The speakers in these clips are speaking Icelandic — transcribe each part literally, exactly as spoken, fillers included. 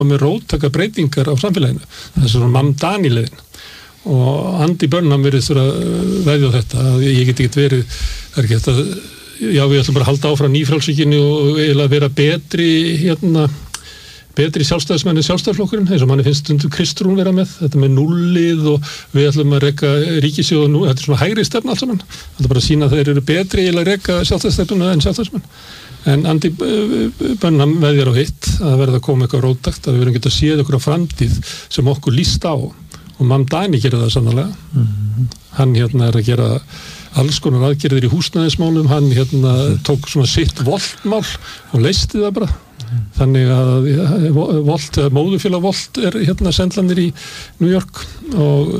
með róttaka breytingar á samfélaginu. Það er svona Mamdani-leiðin. Og Andy Burnham virðist vera veðja á þetta, að ég get ekki verið, það er ekki þetta, já við ætlum bara að halda áfram nýfrjálshyggjunni og eiginlega vera betri, hérna, betri sjálfstæðismenn en sjálfstæðisflokkurinn, eins og manni finnst stundum Kristrún vera með, þetta með nullið og við ætlum að reka ríkissjóð og nú, þetta er svona hægri stefna alls saman, þetta er bara að sína að þeir eru betri eiginlega að reka sjálfstæðisstefnuna en sjálfstæðismenn. En Andy Burnham veðjar á hitt að verða að koma eitthvað róttakt, að við verðum geta séð okkur á framtíð sem okkur líst á. Og Mamdani gerir það sannlega. Mm-hmm. Hann hérna er að gera alls konar aðgerðir í húsnæðismálum, hann hérna tók svona sitt voltmál og leysti það bara. Mm. Þannig að volt, móðufélag Volt er hérna sendlanir í New York og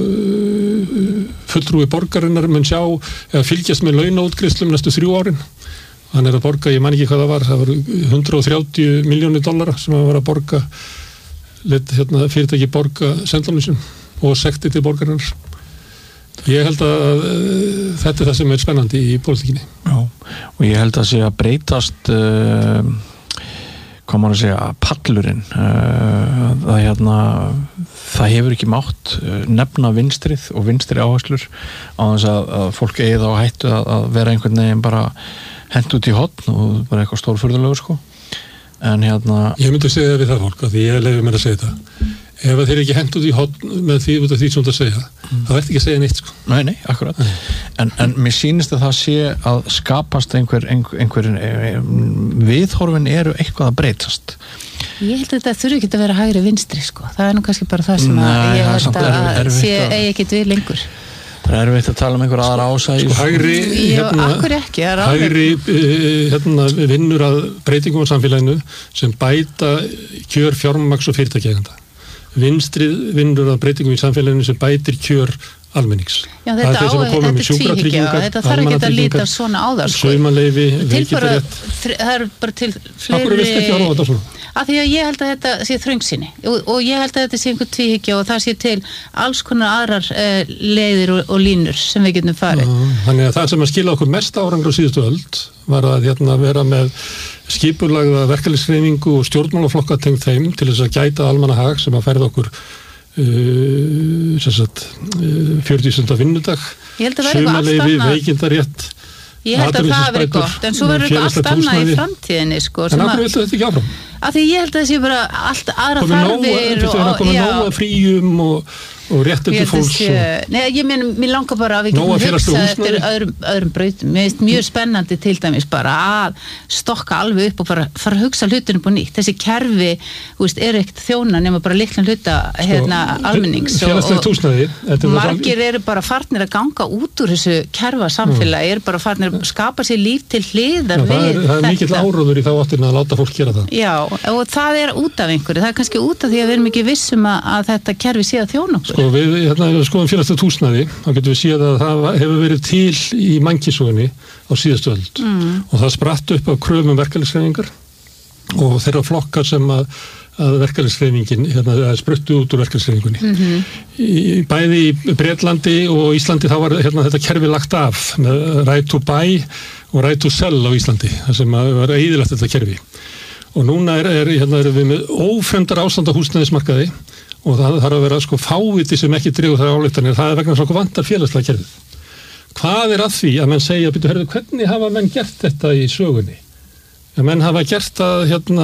uh, fulltrúi borgarinnar mun sjá eða fylgjast með launaútgreiðslum næstu þrjú árin. Hann er að borga, ég man ekki hvað það var, það var hundrað og þrjátíu milljónir dollara sem hann var að borga, let hérna, fyrirtæki borga sendlanum og sekti til borgarinnar. Ég held að uh, þetta er það sem er spennandi í pólitíkinni. Já, og ég held að sé að breytast uh, hvað maður að segja, pallurinn uh, það hérna það hefur ekki mátt uh, nefna vinstrið og vinstri áherslur á þess að, að fólk eigi þá hættu að, að vera einhvern veginn bara hent út í horn og bara eitthvað stórfurðulegur sko. En hérna Ég myndi segja við það fólk, að því ég leyfi mér að segja þetta. Ef þeir ekki hent út í horn með því út af því sem þú segja, mm. þá ert ekki að segja neitt sko. Nei, nei, akkurat. Nei. En, en mér sýnist að það sé að skapast einhver, einhver, einhver viðhorfin eru eitthvað að breytast. Ég held að þetta þurfi ekki að vera hægri vinstri sko. Það er nú kannski bara það sem að Nei, ég held að, að sé eigi ekki við lengur. Það er erfitt að tala um einhver aðra ásæði. Sko hægri, hérna, ekki, hægri hérna, vinnur að breytingum á samfélaginu sem bæta kjör fjármagns og fyrirtækjaeigenda. Vinstrið vinnur að breytingum í samfélaginu sem bætir kjör almennings. Já, þetta, á, þetta er tvíhyggja, þetta þarf ekki að líta svona á það sko. Saumaleyfi, veikindarétt. Það er bara til fleiri... Akkur er vist ekki að ráða þetta svona? Af því að ég held að þetta sé þröngsinni og, og ég held að þetta sé einhver tvíhyggja og það sé til alls konar aðrar uh, leiðir og, og línur sem við getum farið. Já, þannig að það sem að skila okkur mest árangur á síðustu öld var að hérna, vera með skipulagða verkalýðshreyfingu og stjórnmálaflokka tengt þeim til þess að gæta almannahag sem að ferða okkur uh, sem sagt uh, fjörutíu stunda vinnudag, saumaleyfi, veikindarétt. Ég held að það verið gott, en svo verður eitthvað allt annað í framtíðinni sko. En af hverju viltu þetta ekki áfram? Af því ég held að það sé bara allt aðra þarfir og... Það komið nóga fríum og, og réttindi fólks sé, og... Nei, ég meina, mér langar bara að við getum hugsað eftir öðrum, öðrum brautum. Mér finnst mjög spennandi til dæmis bara að stokka alveg upp og bara fara að hugsa hlutinu upp og nýtt. Þessi kerfi, þú veist, er ekkert þjóna nema bara litla hluta hérna almennings og, og margir eru bara farnir að ganga út úr þessu kerfa samfélagi, eru bara farnir að skapa sér líf til hliðar við þetta. Það er mikill áróður í þá áttina að láta fólk gera það. Já, og það er út af einhverju, það er kannski út af því að við erum ekki vissum að, að þetta kerfi sé að þjóna okkur. Sko við, hérna, skoðum félagslegt húsnæði, þá getum við séð að það hefur verið til í mannkynssögunni á síðustu öld mm. og það spratt upp af kröfum verkalýðshreyfingar og þeirra flokkar sem að, að verkalýðshreyfingin, hérna, spruttu út úr verkalýðshreyfingunni. Mm-hmm. Í, bæði í Bretlandi og Íslandi þá var hérna, þetta kerfi lagt af með right to buy og right to sell á Íslandi, það sem var eyðilagt þetta kerfi. Og núna er, er, hérna, erum við með ófremdar ástand á húsnæðismarkaði og það þarf að vera sko fáviti sem ekki dregur þær ályktanir, það er vegna svona vantar félagslega kerfið. Hvað er að því að menn segja, byrju, herðu, hvernig hafa menn gert þetta í sögunni? Ja, menn hafa gert það hérna,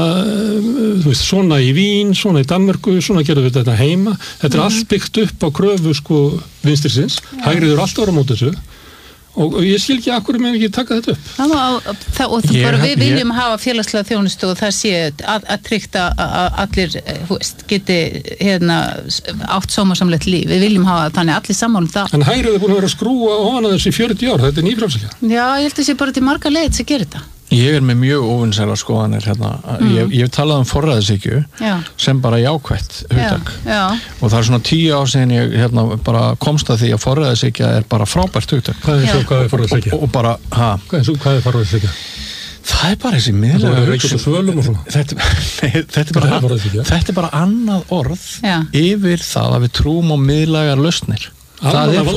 þú veist, svona í Vín, svona í Danmörku, svona gerðu við þetta heima. Þetta er mm. allt byggt upp á kröfu sko vinstrisins, hægriður allt ára mót þessu. Og ég skil ekki akkur með ekki taka þetta upp. Það var, það, og yeah, bara við viljum yeah. hafa félagslega þjónustu og það sé að, að tryggt að allir veist, geti hérna, átt sómasamlegt líf. Við viljum hafa þannig allir sammálum það. En hægrið er búin að vera að skrúa ofan að þessi fjörutíu ár, þetta er nýfrjálshyggja. Já, ég held að sé bara til marga leið sem gerir þetta. Ég er með mjög óvinsælar skoðanir hérna. Mm. Ég, ég hef talað um forræðishyggju sem bara jákvætt hugtak. Já, já. Og það er svona tíu ár síðan ég hérna, bara komst að því að forræðishyggja er bara frábært hugtak. Hvað er, svo, hvað er forræðishyggja? Og, og bara, ha? Hvað er, svo, hvað er forræðishyggja? Það er bara þessi miðlæga hugsun. Þetta, þetta, er bara, þetta er bara annað orð já. Yfir það að við trúum á miðlægar lausnir. Almanna valdið.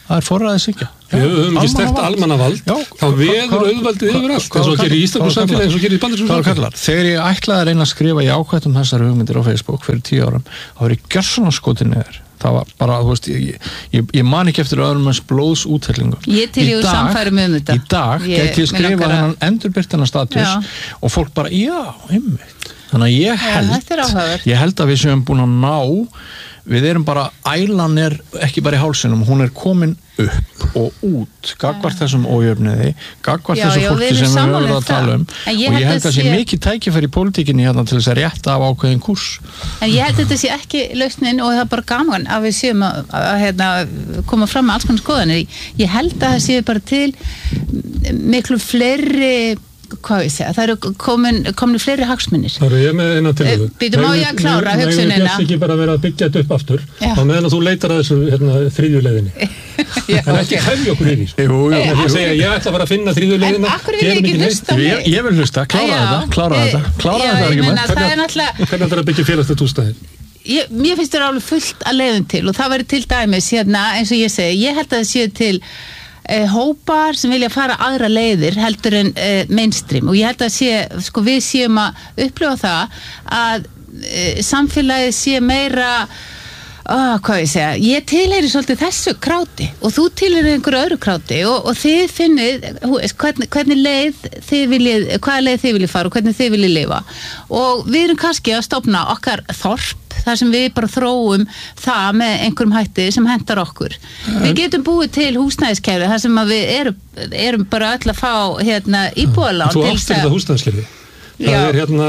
það er forræðishyggja. Við höfum ekki sterkt almannavald, þá veður auðvaldið yfir allt, eins og gerir í íslensku samfélagi, eins og gerir í bandarísku samfélagi. Þegar ég ætlaði að reyna að skrifa jákvætt um þessar hugmyndir á Facebook fyrir tíu árum, þá var ég gjörsamlega skotið niður. Það var bara, þú veist, ég, ég, ég man ekki eftir öðrum eins blóðs úthellingu. Ég til ég samfæri með þetta. Í dag get ég skrifa hennan endurbirtana status og fólk bara, já, einmitt. Þannig að ég held, ég held að við séum búin að ná, við erum bara, ælan er ekki bara í hálsinum, hún er komin upp og út, gagvart þessum ójöfniði, gagvart þessu fólki sem við höfum verið að tala um og ég held að það sé mikið tækifæri í pólitíkinni hérna til þess að rétta af ákveðin kúrs. En ég held að þetta sé ekki lausnin og það er bara gaman að við séum að, að, að hérna, koma fram með alls konar skoðanir. Ég held að það sé bara til miklu fleiri hvað ég segja, það eru komin, komin fleiri hagsmunir. Það eru ég með eina tilhöfu. Býtum á ég að klára hugsunina. Það er ekki bara verið að byggja þetta upp aftur, þá meðan að þú leitar að þessu hérna, þriðjuleiðinni. En ekki hefði okkur í því. Jú, jú. Ég segja, ég ætla bara að finna þriðjuleiðina. En akkur vil ég ekki hlusta mig? Ég, ég vil hlusta, klára þetta, klára þetta. Klára þetta ekki með. Hvernig ætlar að byggja félagslegt húsnæði? Ég, mér finnst það alveg fullt að leiðum til og það væri til dæmis hérna, eins og ég segi, ég held að það séu til Uh, hópar sem vilja fara aðra leiðir heldur en uh, mainstream og ég held að sé, sko við séum að upplifa það að uh, samfélagið sé meira oh, hvað ég segja, ég tilheyri svolítið þessu kráti og þú tilheyri einhverju öðru kráti og, og þið finnið hvernig, hvernig leið þið viljið, hvaða leið þið viljið fara og hvernig þið viljið lifa og við erum kannski að stofna okkar þorp þar sem við bara þróum það með einhverjum hætti sem hentar okkur. Við getum búið til húsnæðiskerfi þar sem að við erum, erum bara öll að fá hérna, íbúðalán. Þú áttir þetta húsnæðiskerfi. Það er hérna,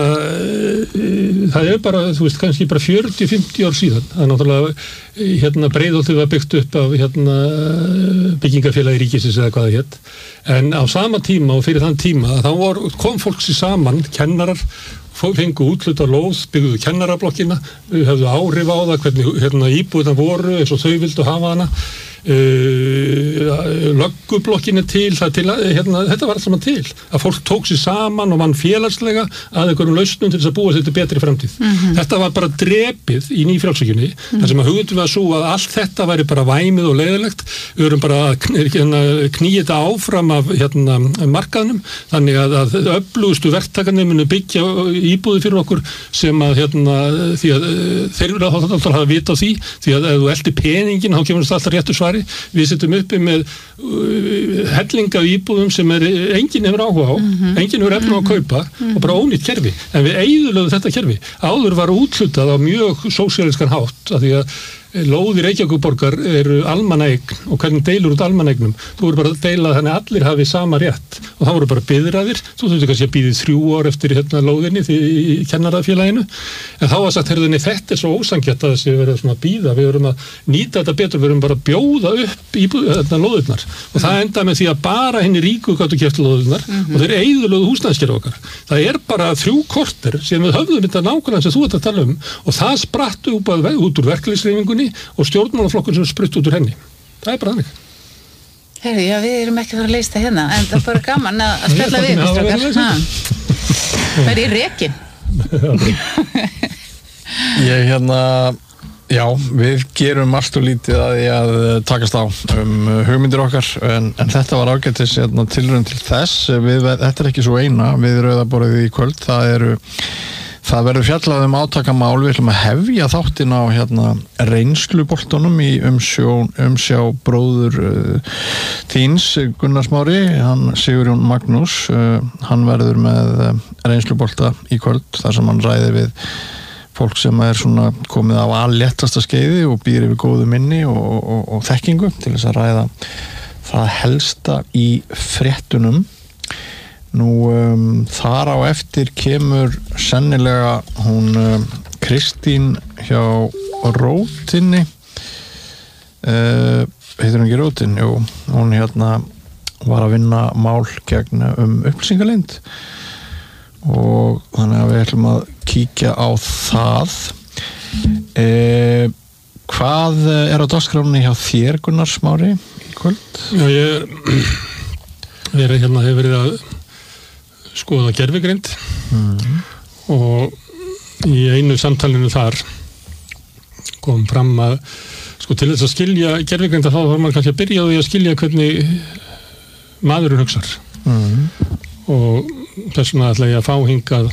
það er bara, þú veist, kannski bara fjörutíu til fimmtíu ár síðan. Það er náttúrulega hérna, Breiðholtið var byggt upp af hérna, byggingafélagi ríkisins eða hvað það hétt. En á sama tíma og fyrir þann tíma, þá var, kom fólk sér saman, kennarar, fengu útluta lóð, byggðu kennarablokkina, höfðu áhrif á það hvernig hérna, íbúðina voru eins og þau vildu hafa hana uh, löggublokkin er til, það til hérna, þetta var allt saman til að fólk tók sér saman og vann félagslega að einhverjum lausnum til þess að búa þetta betri framtíð. Mm-hmm. Þetta var bara drepið í nýfrjálshyggjunni, mm-hmm. þar sem að hugmyndum við að svo að allt þetta væri bara væmið og leiðilegt, við erum bara að hérna, knýja þetta áfram af hérna, markaðnum, þannig að, að öflugustu verktakarnir munu byggja íbúði fyrir okkur sem að hérna, því að þeir eru alltaf að hafa vita á því því að ef þú eldir peningin þá kemur þetta alltaf réttu svari. Við setjum uppi með uh, helling af íbúðum sem er, enginn hefur áhuga á, mm-hmm. enginn hefur efni á að kaupa mm-hmm. og bara ónýtt kerfi. En við eyðilögðum þetta kerfi. Áður var úthlutað á mjög sósíalískan hátt af því að lóðir Reykjavíkurborgar eru almannaeign og hvernig deilur út almannaignum þú voru bara að deila þannig að allir hafi sama rétt og það voru bara biðraðir þú þurftu kannski að bíða þrjú ár eftir hérna lóðinni því í kennarafélaginu en þá var sagt, herðinni, þetta er svo ósanngjarnt að þessi verið svona að bíða við verum að nýta þetta betur, við verum bara að bjóða upp í hérna, lóðirnar og það enda með því að bara henni ríku gáttu keypt lóðirnar mm-hmm. og þeir eyðilögðu húsnæðiskerfi okkar það er bara þrjú korter sem við höfðum þetta nákvæmlega sem þú ert að tala um og það sprattu út úr verkalýðshreyfingunni og stjórnmálaflokkun sem sprutt út úr henni. Það er bara þannig. Herri, já, við erum ekki að fara að leysa hérna, en það er bara gaman að spjalla við ykkur strákar. Það er í rekin. Ég hérna, já, við gerum allt og lítið að því að takast á um hugmyndir okkar, en, en þetta var ágætis hérna, tilraun til þess. Við, þetta er ekki svo eina, við Rauðaborðið í kvöld, það eru Það verður fjallað um átakamál, við ætlum að hefja þáttin á hérna, reynsluboltunum í umsjó, umsjá bróður uh, þíns, Gunnar Smári, hann Sigurjón Magnús, uh, hann verður með uh, reynslubolta í kvöld, þar sem hann ræðir við fólk sem er svona komið á alléttasta skeiði og býr yfir góðu minni og, og, og þekkingu til þess að ræða það helsta í fréttunum. Nú, um, þar á eftir kemur sennilega hún um, Kristín hjá Rótinni uh, heitir hún ekki Rótin? Jú, hún hérna var að vinna mál gegn um upplýsingaleynd og þannig að við ætlum að kíkja á það uh, Hvað er á dagskráninni hjá þér, Gunnar Smári, í kvöld? Já, ég er verið hérna, hefur verið að skoða gervigreind mm. og í einu samtalinu þar kom fram að sko til þess að skilja gervigreind þá þarf maður kannski að byrja á því að skilja hvernig maðurinn hugsar mm. og þess vegna ætla ég að fá hingað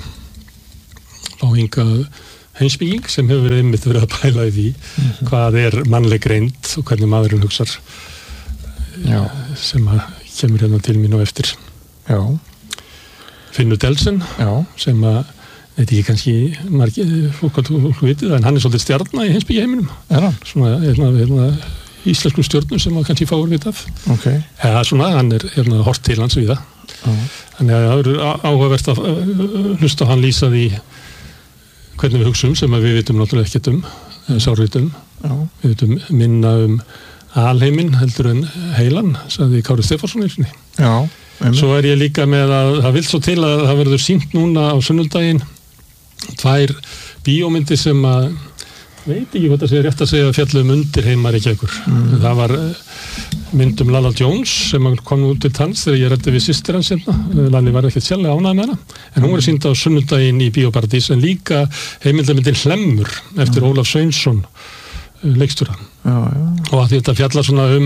fá hingað heimspeking sem hefur verið einmitt verið að pæla í því mm-hmm. hvað er mannleg greind og hvernig maðurinn hugsar Já. sem að kemur hérna til mín og eftir Já. Finnur Delsen Já. sem að veit ekki kannski margir fólk að þú vitið en hann er svolítið stjarna í heimspeki heiminum svona hérna, hérna, íslensku stjörnum sem að kannski fáur vit af okay. eða svona hann er hérna hort til hans við það þannig að það eru áhugavert að hlusta á hann lýsa því hvernig við hugsum sem að við vitum náttúrulega ekkert um eða sárvitum við vitum minna um alheiminn heldur en heilan sagði Kári Stefánsson einu sinni Já Svo er ég líka með að það vil svo til að það verður sýnt núna á sunnudaginn tvær bíómyndir sem að veit ekki hvað það sé rétt að segja fjallum undir heimar ekki ekkur. Mm. Það var mynd um Lalla Jones sem kom út til tans þegar ég ræddi við systir hans hérna. Lalli var ekkert sjálflega ánægð með hana. En hún var sýnd á sunnudaginn í Bíóparadís en líka heimildamyndin Hlemmur eftir mm. Ólaf Sveinsson leikstjóra. Já, já. Og að þetta fjallar svona um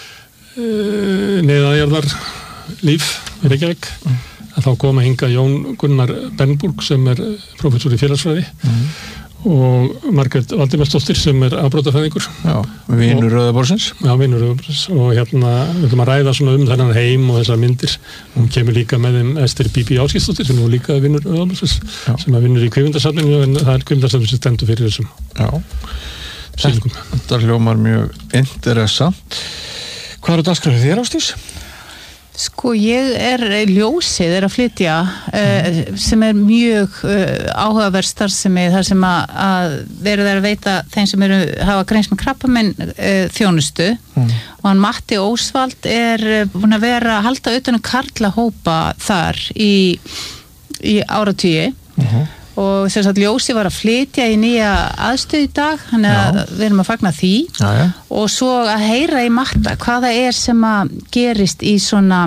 uh, neðanjarðar líf í Reykjavík mm. að þá koma hingað Jón Gunnar Benburg sem er prófessor í félagsfræði mm. og Margrét Valdimarsdóttir sem er afbrotafræðingur Já, vinur Rauða Borsins Já, vinur Rauða Borsins og hérna við ætlum að ræða svona um þennan heim og þessar myndir hún kemur líka með þeim Ester Bíbí Áskistóttir sem er líka vinur Rauða Borsins sem að vinnur í kvikmyndasafninu en það er kvikmyndasafninu sem stendur fyrir þessum Já, sýningum Þetta hljómar mjög interessant Hvað eru dagskráðið þér Ásdís? Sko ég er ljósið er að flytja uh, sem er mjög uh, áhugaverð starfsemi þar sem að, að verður að veita þeim sem eru hafa greinst með krabbamenn uh, þjónustu mm. og hann Matti Ósvald er búin að vera að halda utan um karlahópa þar í, í áratugi mm-hmm. og þess að ljósið var að flytja í nýja aðstöð í dag þannig að við erum að fagna því já, já. og svo að heyra í Matta hvaða er sem að gerist í svona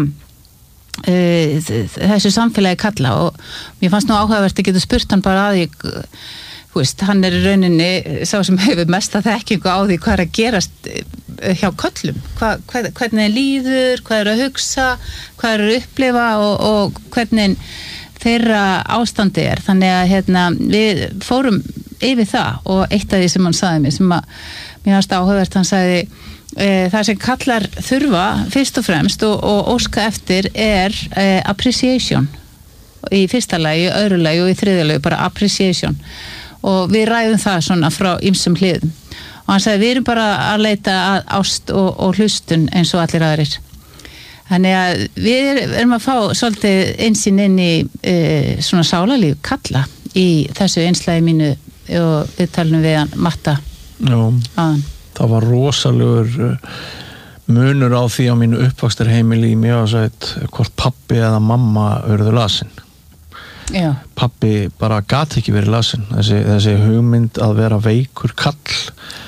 uh, þessu samfélagi kalla og mér fannst nú áhugavert að geta spurt hann bara að því þú veist, hann er í rauninni sá sem hefur mesta þekkingu á því hvað er að gerast hjá köllum Hva, hvað, hvernig er líður, hvað er að hugsa hvað er að upplifa og, og hvernig þeirra ástandi er þannig að hérna, við fórum yfir það og eitt af því sem hann sagði mér sem að mér fannst áhugavert hann sagði e, það sem kallar þurfa fyrst og fremst og, og óska eftir er e, appreciation í fyrsta lagi, í öðru lagi og í þriðja lagi bara appreciation og við ræðum það svona frá ýmsum hliðum og hann sagði við erum bara að leita að ást og, og hlustun eins og allir aðrir Þannig að við erum að fá svolítið einsinn inn í e, svona sálarlíf kalla í þessu einslægi mínu og við talum við hann Matta Já, það var rosalegur munur á því á mínu uppvaxtarheimili í Mjóasveit hvort pabbi eða mamma verður lasin Já. Pabbi bara gat ekki verið lasin þessi, þessi hugmynd að vera veikur kall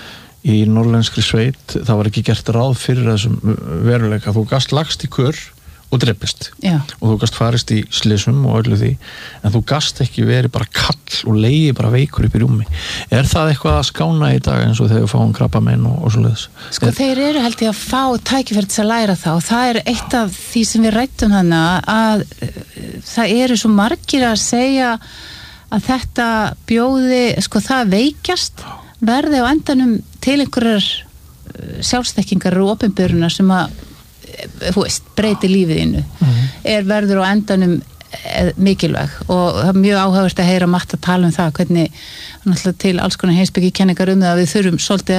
í norrlenskri sveit, það var ekki gert ráð fyrir þessum veruleika þú gast lagst í kör og drepist Já. og þú gast farist í slysum og öllu því, en þú gast ekki verið bara kall og leiði bara veikur upp í rúmi. Er það eitthvað að skána í dag eins og þegar við fáum krabbamein og, og svoleiðis? Sko er... þeir eru held ég að fá tækifæri til að læra það og það er eitt af því sem við rættum hana að það eru svo margir að segja að þetta bjóði, sko það veikjast verði á endanum til einhverjar sjálfstekkingar og opinberunar sem að þú veist, breyti lífið innu mm. er verður á endanum mikilvæg og það er mjög áhugavert að heyra Matta tala um það hvernig náttúrulega til alls konar heimspeki kenningar um það að við þurfum svolítið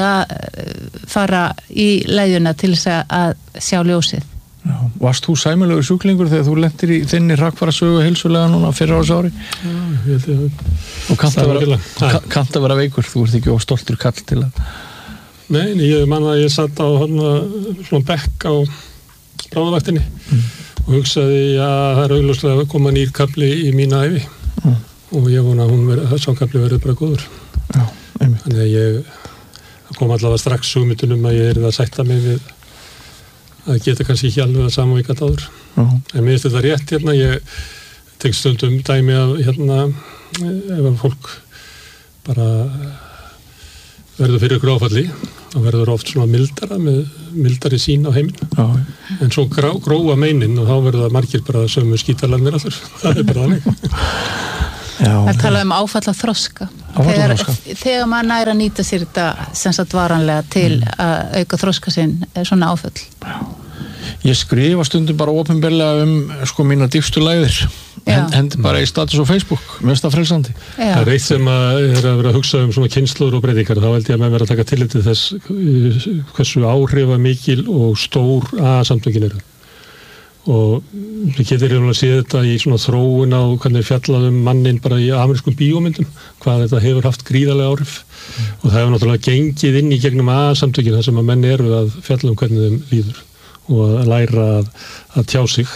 að fara í leiðuna til þess að sjá ljósið Já, varst þú sæmilegur sjúklingur þegar þú lentir í þinni rakfarasögu heilsulega núna fyrir árs ári? Já, ég held ég að og kannt að vera, kannt að vera veikur þú ert ekki óstoltur kall til að Nei, ég man að ég satt á hana, svona bekk á bráðavaktinni mm. og hugsaði að það er augljóslega að koma nýr kapli í mína ævi mm. og ég vona að hún verið, það sá kapli verið bara góður Já, þannig að ég kom allavega strax hugmyndunum að ég er að sætta mig við að geta kannski ekki alveg að samvíka áður uh-huh. en mér finnst þetta rétt hérna ég tek stundum dæmi að hérna ef að fólk bara verður fyrir ykkur áfalli það verður oft svona mildara með mildari sín á heiminn Já. En svo grá, gróa meinin og þá verður það margir bara sömu skítalarnir allur það er bara þannig Það talaði um áfalla þroska þegar, þegar maður næra að nýta sér þetta sem sagt varanlega til mm. að auka þroska sinn svona áföll Já. Ég skrifa stundum bara opinberlega um sko mína dýpstu lægðir hendi bara í status á Facebook mest að frelsandi Það er eitt sem að er að vera að hugsa um svona kynnslóður og breytingar þá held ég að maður vera að taka tillit til þess hversu áhrifa mikil og stór að samtökin eru og við getum hérna að sé þetta í svona þróun á hvernig fjallað um mannin bara í amerískum bíómyndum hvað þetta hefur haft gríðarlega áhrif mm. og það hefur náttúrulega gengið inn í gegnum að-samtökin þar sem að menn eru að fjalla um hvernig þeim líður og að læra að, að tjá sig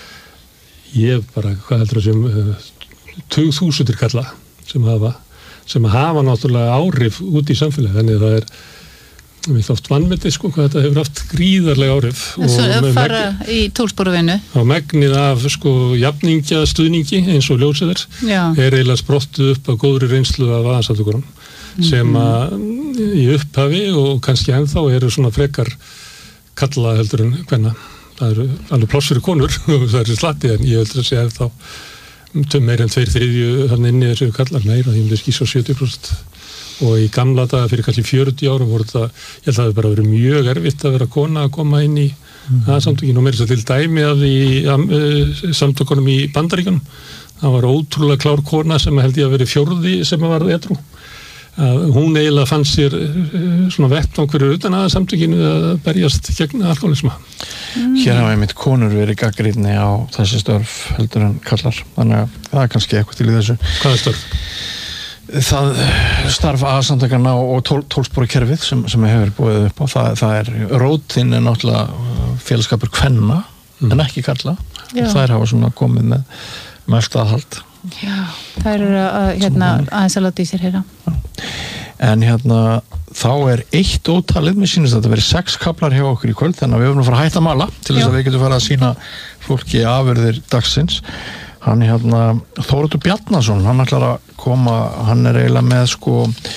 ég bara, hvað heldur það sem uh, tugþúsundir kalla sem hafa sem hafa náttúrulega áhrif út í samfélagi þannig að það er við oft vannmetið sko hvað þetta hefur haft gríðarlega áhrif Svo og fara megn, í tólsporuvinnu á megnið af sko jafningja stuðningi eins og ljósæðir er eiginlega sprottuð upp af góðri reynslu af aðsamtökunum mm-hmm. sem að í upphafi og kannski ennþá eru svona frekar kalla heldur en hvenna það eru alveg pláss fyrir konur það eru slatti en ég heldur að segja ennþá um meir en tveir þriðju þannig inni þessu kallar meira því um þess skýs á sjötíu prósent og í gamla daga fyrir kannski fjörutíu árum voru þetta, ég held að það hefur bara verið mjög erfitt að vera kona að koma inn í mm. aðsamtökin og meira þess að til dæmi að í uh, samtökunum í Bandaríkjunum það var ótrúlega klár kona sem held ég að verið fjórði sem var edrú að hún eiginlega fann sér uh, svona vettvang fyrir utan aðsamtökinu að berjast gegn alkoholisma mm. Hér hafa einmitt konur verið gagnrýni á þessi störf heldur en kallar þannig að það er kannski eitthvað til í þessu Hvað er störf? Það starf aðsamtökanna og tól, tólsporu kerfið sem, sem hefur búið upp á það, það er rótin er náttúrulega félagskapur kvenna mm. en ekki kalla þær hafa svona komið með mest aðhald Já, þær eru að hérna aðeins að láta í sér heyra En hérna þá er eitt ótalið, mér sýnist að þetta verið sex kaplar hjá okkur í kvöld þannig að við höfum að fara að hætta að mala til þess að við getum fara að sýna fólki afurðir dagsins Hann hérna, Þóroddur Bjarnason, hann ætlar að koma, hann er eiginlega með sko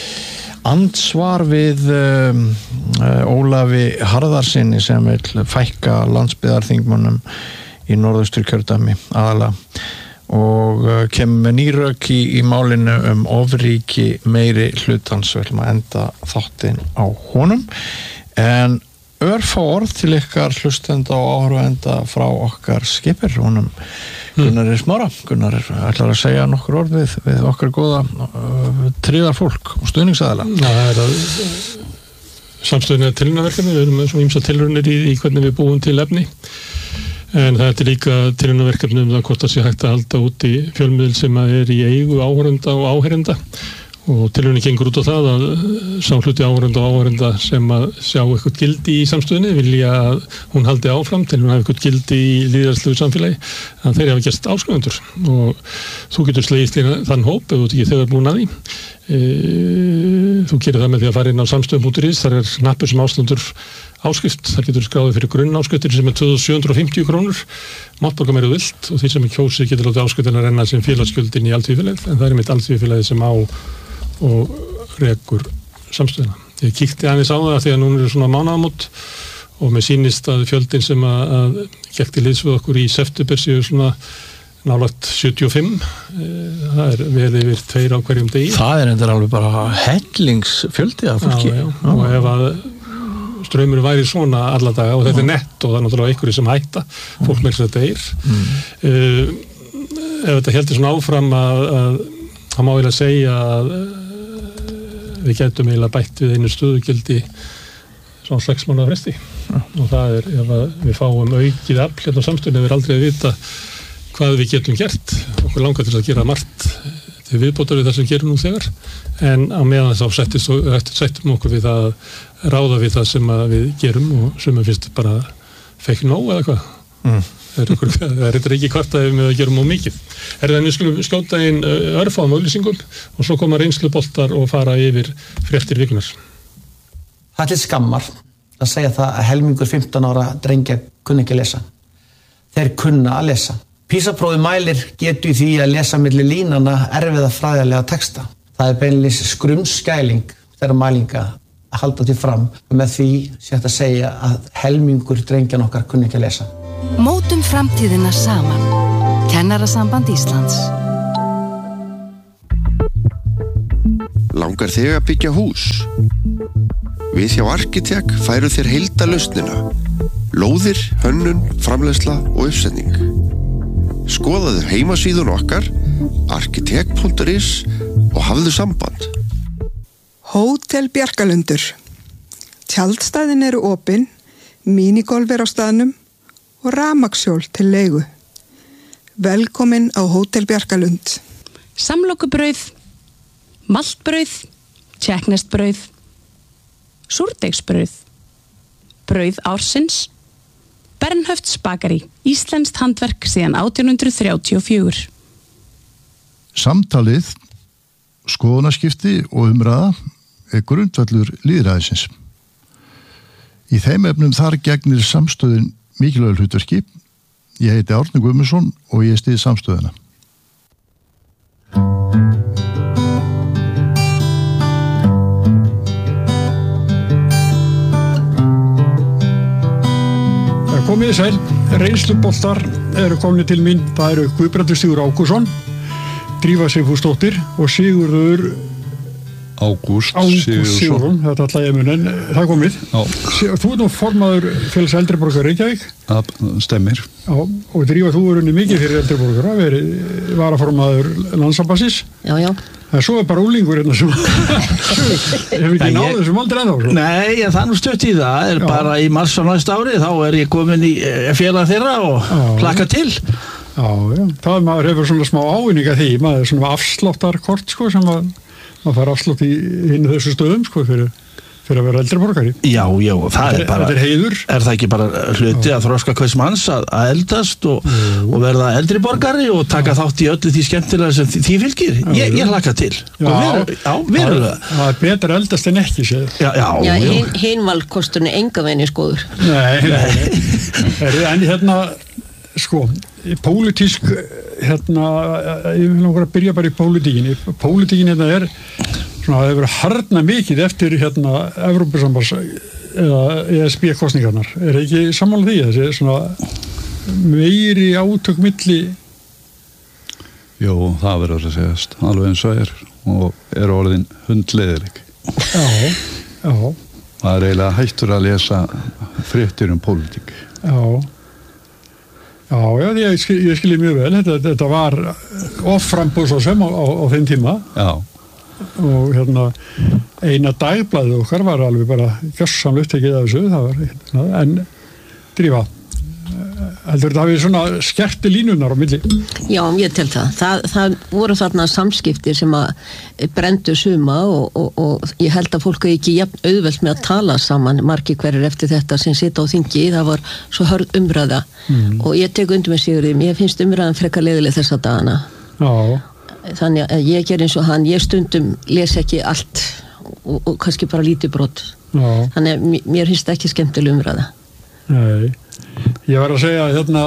andsvar við um, uh, Ólafi Harðarsinni sem vil fækka landsbyggðarþingmönnum í norðausturkjördæmi aðalega og uh, kemur með nýrök í, í málinu um ofríki meiri hlutans við ætlum að enda þáttinn á honum en örfá orð til ykkar hlustenda og áhorfenda frá okkar skipir honum Gunnar er smára, Gunnar er ætlar að segja nokkur orð við, við okkar góða uh, tríðar fólk og stuðningsaðila Já, það er að samstöðinu er tilraunaverkefni, við erum með svona ýmsa tilraunir í, í hvernig við búum til efni en það er líka tilraunaverkefni um það hvort það sé hægt að halda út í fjölmiðil sem er í eigu áhorfenda og áheyrenda og tilraunin gengur út á það að sá hluti áhorfenda og áheyrenda sem að sjá eitthvað gildi í samstöðinni vilja að hún haldi áfram til hún hafi eitthvað gildi í lýðræðislegu samfélagi að þeir hafa gerst áskrifundur og þú getur slegist í þann hóp ef þú ert ekki þegar búin að því e, þú gerir það með því að fara inn á samstöðum punktur is þar er hnappur sem ástandur áskrift þar getur skráðið fyrir grunnáskriftir sem er tvö þúsund sjö hundruð og fimmtíu krónur mátt borga meira vilt og því sem er kjósið getur látið áskriftina renna sem félagsgjöldin í alþýðufélagið en það er mitt alþýðufélagið sem á og rekur samstöðina. Ég kíkti aðeins á það því að núna eru svona mánaðamót og mér sýnist að fjöldin sem að, að gekk til liðs við okkur í september séu svona nálægt sjötíu og fimm það er vel yfir tveir á hverjum degi. Það er endur alveg bara hellingsfjöldi af fólki. Já, já, já. Og ef að ströymur væri svona alla daga og þetta er nett og það er náttúrulega einhverju sem hætta fólk með þess að deyr mm. uh, ef þetta heldur svona áfram að, að það má eiginlega segja að við getum eiginlega bætt við einu stöðugildi svona sex mánaða fresti ja. Og það er ef við fáum aukið afl hérna á samstöðunni við aldrei að vita hvað við getum gert okkur langar til að gera margt til viðbótar við það sem gerum nú þegar en á meðan þá settist, settum okkur við að ráða við það sem við gerum og sem finnst bara fekk nóg eða hvað mm. það er þetta ekki hvart að við með að gera mjög mikið er það en við skulum skjóta inn örfáum auglýsingum og svo koma reynsluboltar og fara yfir fréttir vikunar Það er skammar að segja það að helmingur fimmtán ára drengja kunni ekki að lesa þeir kunna að lesa PISA-prófið mælir getu í því að lesa milli línana erfiða fræðilega texta það er beinlínis skrumskæling þeirra mælinga að halda til fram og með því sé hægt að segja að helmingur drengjan okkar kunni ekki að lesa. Mótum framtíðina saman. Kennarasamband Íslands. Langar þig að byggja hús? Við hjá Arkitek færu þér heildarlausnina. Lóðir, hönnun, framleiðsla og uppsetning. Skoðaðu heimasíðun okkar arkitek punktur is og hafðu samband. Hótel Bjarkalundur. Tjaldstæðin eru opin, mínigolf er á staðnum og rafmagnshjól til leigu. Velkomin á Hótel Bjarkalund. Samlokubrauð, maltbrauð, tjekknestbrauð, súrdeigsbrauð, brauð ársins, Bernhöfts bakari, íslenskt handverk síðan átján hundrað þrjátíu og fjögur. Samtalið, skoðanaskipti og umræða er grundvallur lýðræðisins. Í þeim efnum þar gegnir samstöðin mikilvægur hlutverki. Ég heiti Árni Guðmundsson og ég styð samstöðina. Komið sæl, reynsluboltar eru komni til mín. Það eru Guðbrandur Stígur Ágústsson, Drífa Sigfúsdóttir og Sigurður Ágúst Sigurðsson, þetta ætla ég mun, en það er komið. Já. Þú ert nú formaður félags eldri borgara Reykjavík. Það stemmir. Já, og Drífa, þú er unni mikið fyrir eldri borgara, verið varaformaður Landssambandsins. Já, já. Það er svo er bara úlingur hérna sem hefur ekki náð þessum aldrei ennþá. Nei, það er nú stutt í það, er já. Bara í mars á næsta ári, þá er ég komin í félag þeirra og hlakka til. Já, já, það er maður hefur svona smá ávinninga því, maður er svona afsláttarkort, sko, sem maður, maður fær afslátt í hinu þessu stöðum, sko, fyrir, fyrir að vera eldri borgari. Já, já, það er bara, þetta er heiður. Er það ekki bara hluti já. Að þroska hvers manns að, að eldast og, og verða eldri borgari og taka já. Þátt í öllu því skemmtilega sem því fylgir. Já, ég, ég hlakka til. Já, veru, já verulega. Það er betra eldast en ekki, séð. Já, já. Já, hin, hinvalkosturinn enga veginn skoður. Nei, nei. En hérna, sko, pólitísk, hérna, ég vil langar að byrja bara í pólitíkinni. Pólitíkin hérna er svona, það hefur harðna mikið eftir hérna Evrópusambands eða E S B-kosningarnar. Er ekki sammála því? Þessi svona meiri átök milli? Jó, það verður að segjast. Alveg eins og er. Og er orðin hundleiðileg. Já, já. Það er eiginlega hættur að lesa fréttir um pólitík. Já. Já, já, ég, skil, ég skilji mjög vel. Þetta, þetta var offrambúð svo sem á, á, á þeim tíma. Já. Og hérna eina dagblaðið okkar var alveg bara gjörsamlega upptekið af þessu, það var hérna, en Drífa, heldur þetta hafið svona skerti línunar á milli? Já, ég tel það. Það, það voru þarna samskiptir sem að brendu suma og, og, og ég held að fólk er ekki jafn auðvelt með að tala saman margir hverjir eftir þetta sem sita á þingi, það var svo hörð umræða mm. og ég tek undir með Sigurði, ég finnst umræðan frekar leiðileg þessa dagana. Já. Þannig að ég ger eins og hann, ég stundum les ekki allt og, og kannski bara lítið brot. Já. Þannig að mér finnst það ekki skemmtileg umræða. Nei, ég var að segja hérna,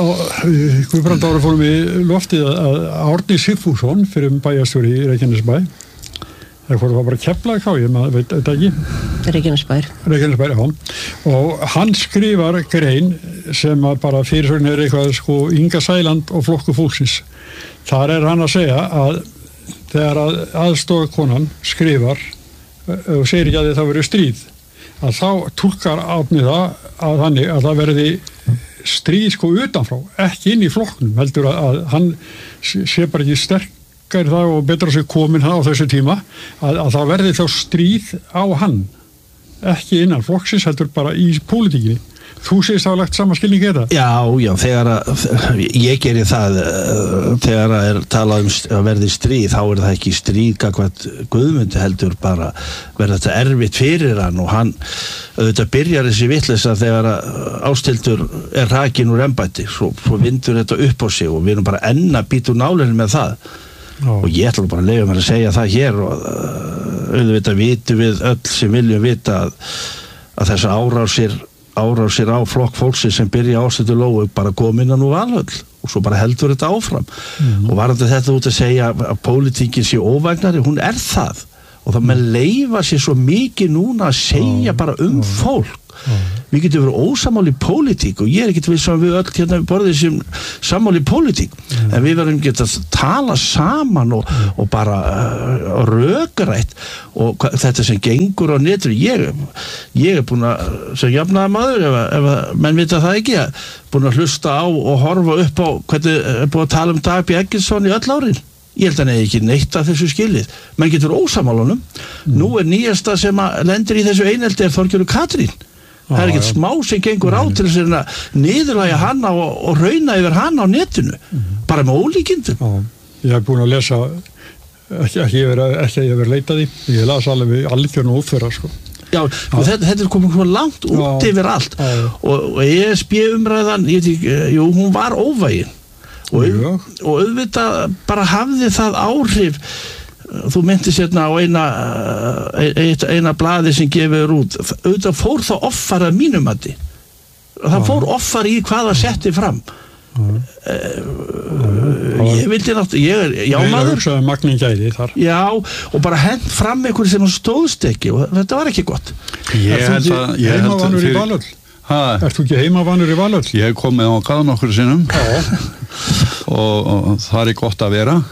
Guðbrand ára fórum í loftið að Árni Sigfússon fyrir bæjarstjóri í Reykjanesbæ, það fórum bara Keflavík á, ég maður veit þetta ekki. Reykjanesbær. Reykjanesbær, já. Og hann skrifar grein sem að bara fyrirsögn er eitthvað sko Inga Sæland og Flokkur fólksins. Þar er hann að segja að þegar að aðstoðarkonan skrifar og segir ekki að það verður stríð, að þá túlkar Árni það að þannig að það verði stríð sko utanfrá, ekki inn í flokknum, heldur að, að hann sé bara ekki sterkar það og betra sig komin á þessu tíma, að, að það verði þá stríð á hann, ekki innan flokksins, heldur bara í pólitíkinni. Þú segist að hafa lagt sama skilning í þetta? Já, já, þegar að ég geri það, þegar að er talað um að verði stríð, þá er það ekki stríð gagnvart Guðmundi, heldur bara verða þetta erfitt fyrir hann og hann auðvitað byrjar þessi vitleysa þegar að Ásthildur er rakin úr embætti, svo, svo vindur þetta upp á sig og við erum bara enn að bíta úr nálinu með það. Já. Og ég ætla bara að leyfa mér að segja það hér og auðvitað vitum við öll sem viljum vita að, að þessa árásir árásir á flokk fólksins sem byrja Ásthildur Lóu bara komin að nú valhöll og svo bara heldur þetta áfram mm. og varandi þetta út að segja að pólitíkin sé óvægnari, hún er það og og það með leifa sér svo mikið núna að segja bara um fólk. Við getum verið ósammála í pólitík og ég er ekkert við sem við öll hérna borðið sem sammála í pólitík mm. en við verðum geta að tala saman og, mm. og bara uh, rökrætt og hva, þetta sem gengur á netinu ég, ég er búin að sem jafnaða maður ef, ef menn vita það ekki búin að hlusta á og horfa upp á hvernig er búin að tala um Dag B. Eggertsson í öll árin. Ég held að hann hefði ekki neitt að þessu skilið. Menn getur ósamálunum. Mm. Nú er nýjasta sem að lendir í þessu eineldi er Þorgerður Katrín. Það er ekkert smá sem gengur á til þess að niðurlægja hana og, og rauna yfir hana á netinu. Mm. Bara með ólíkindum. Já, ég hef búin að lesa ekki að ég hef verið leitað í. Ég las alveg algjörn og ófyrra sko. Já, og þetta, þetta er komið svona langt út já, yfir allt. Já. Og, og E S B umræðan, ég veit ekki, jú, hún var óvægin. Og, og auðvitað bara hafði það áhrif. Þú myndir sérna á eina eina blaði sem gefur út auðvitað fór það offar að mínum mati það fór offar í hvað það setti fram uh, ég vildi náttúrulega ég er jámaður já, og bara hent fram einhverju sem stóðst ekki og þetta var ekki gott. Ég held að heimavanur í Valöll Ert þú ekki heimavanur í Valöll? Ég hef komið á gað nokkur sinnum og, og það er gott að vera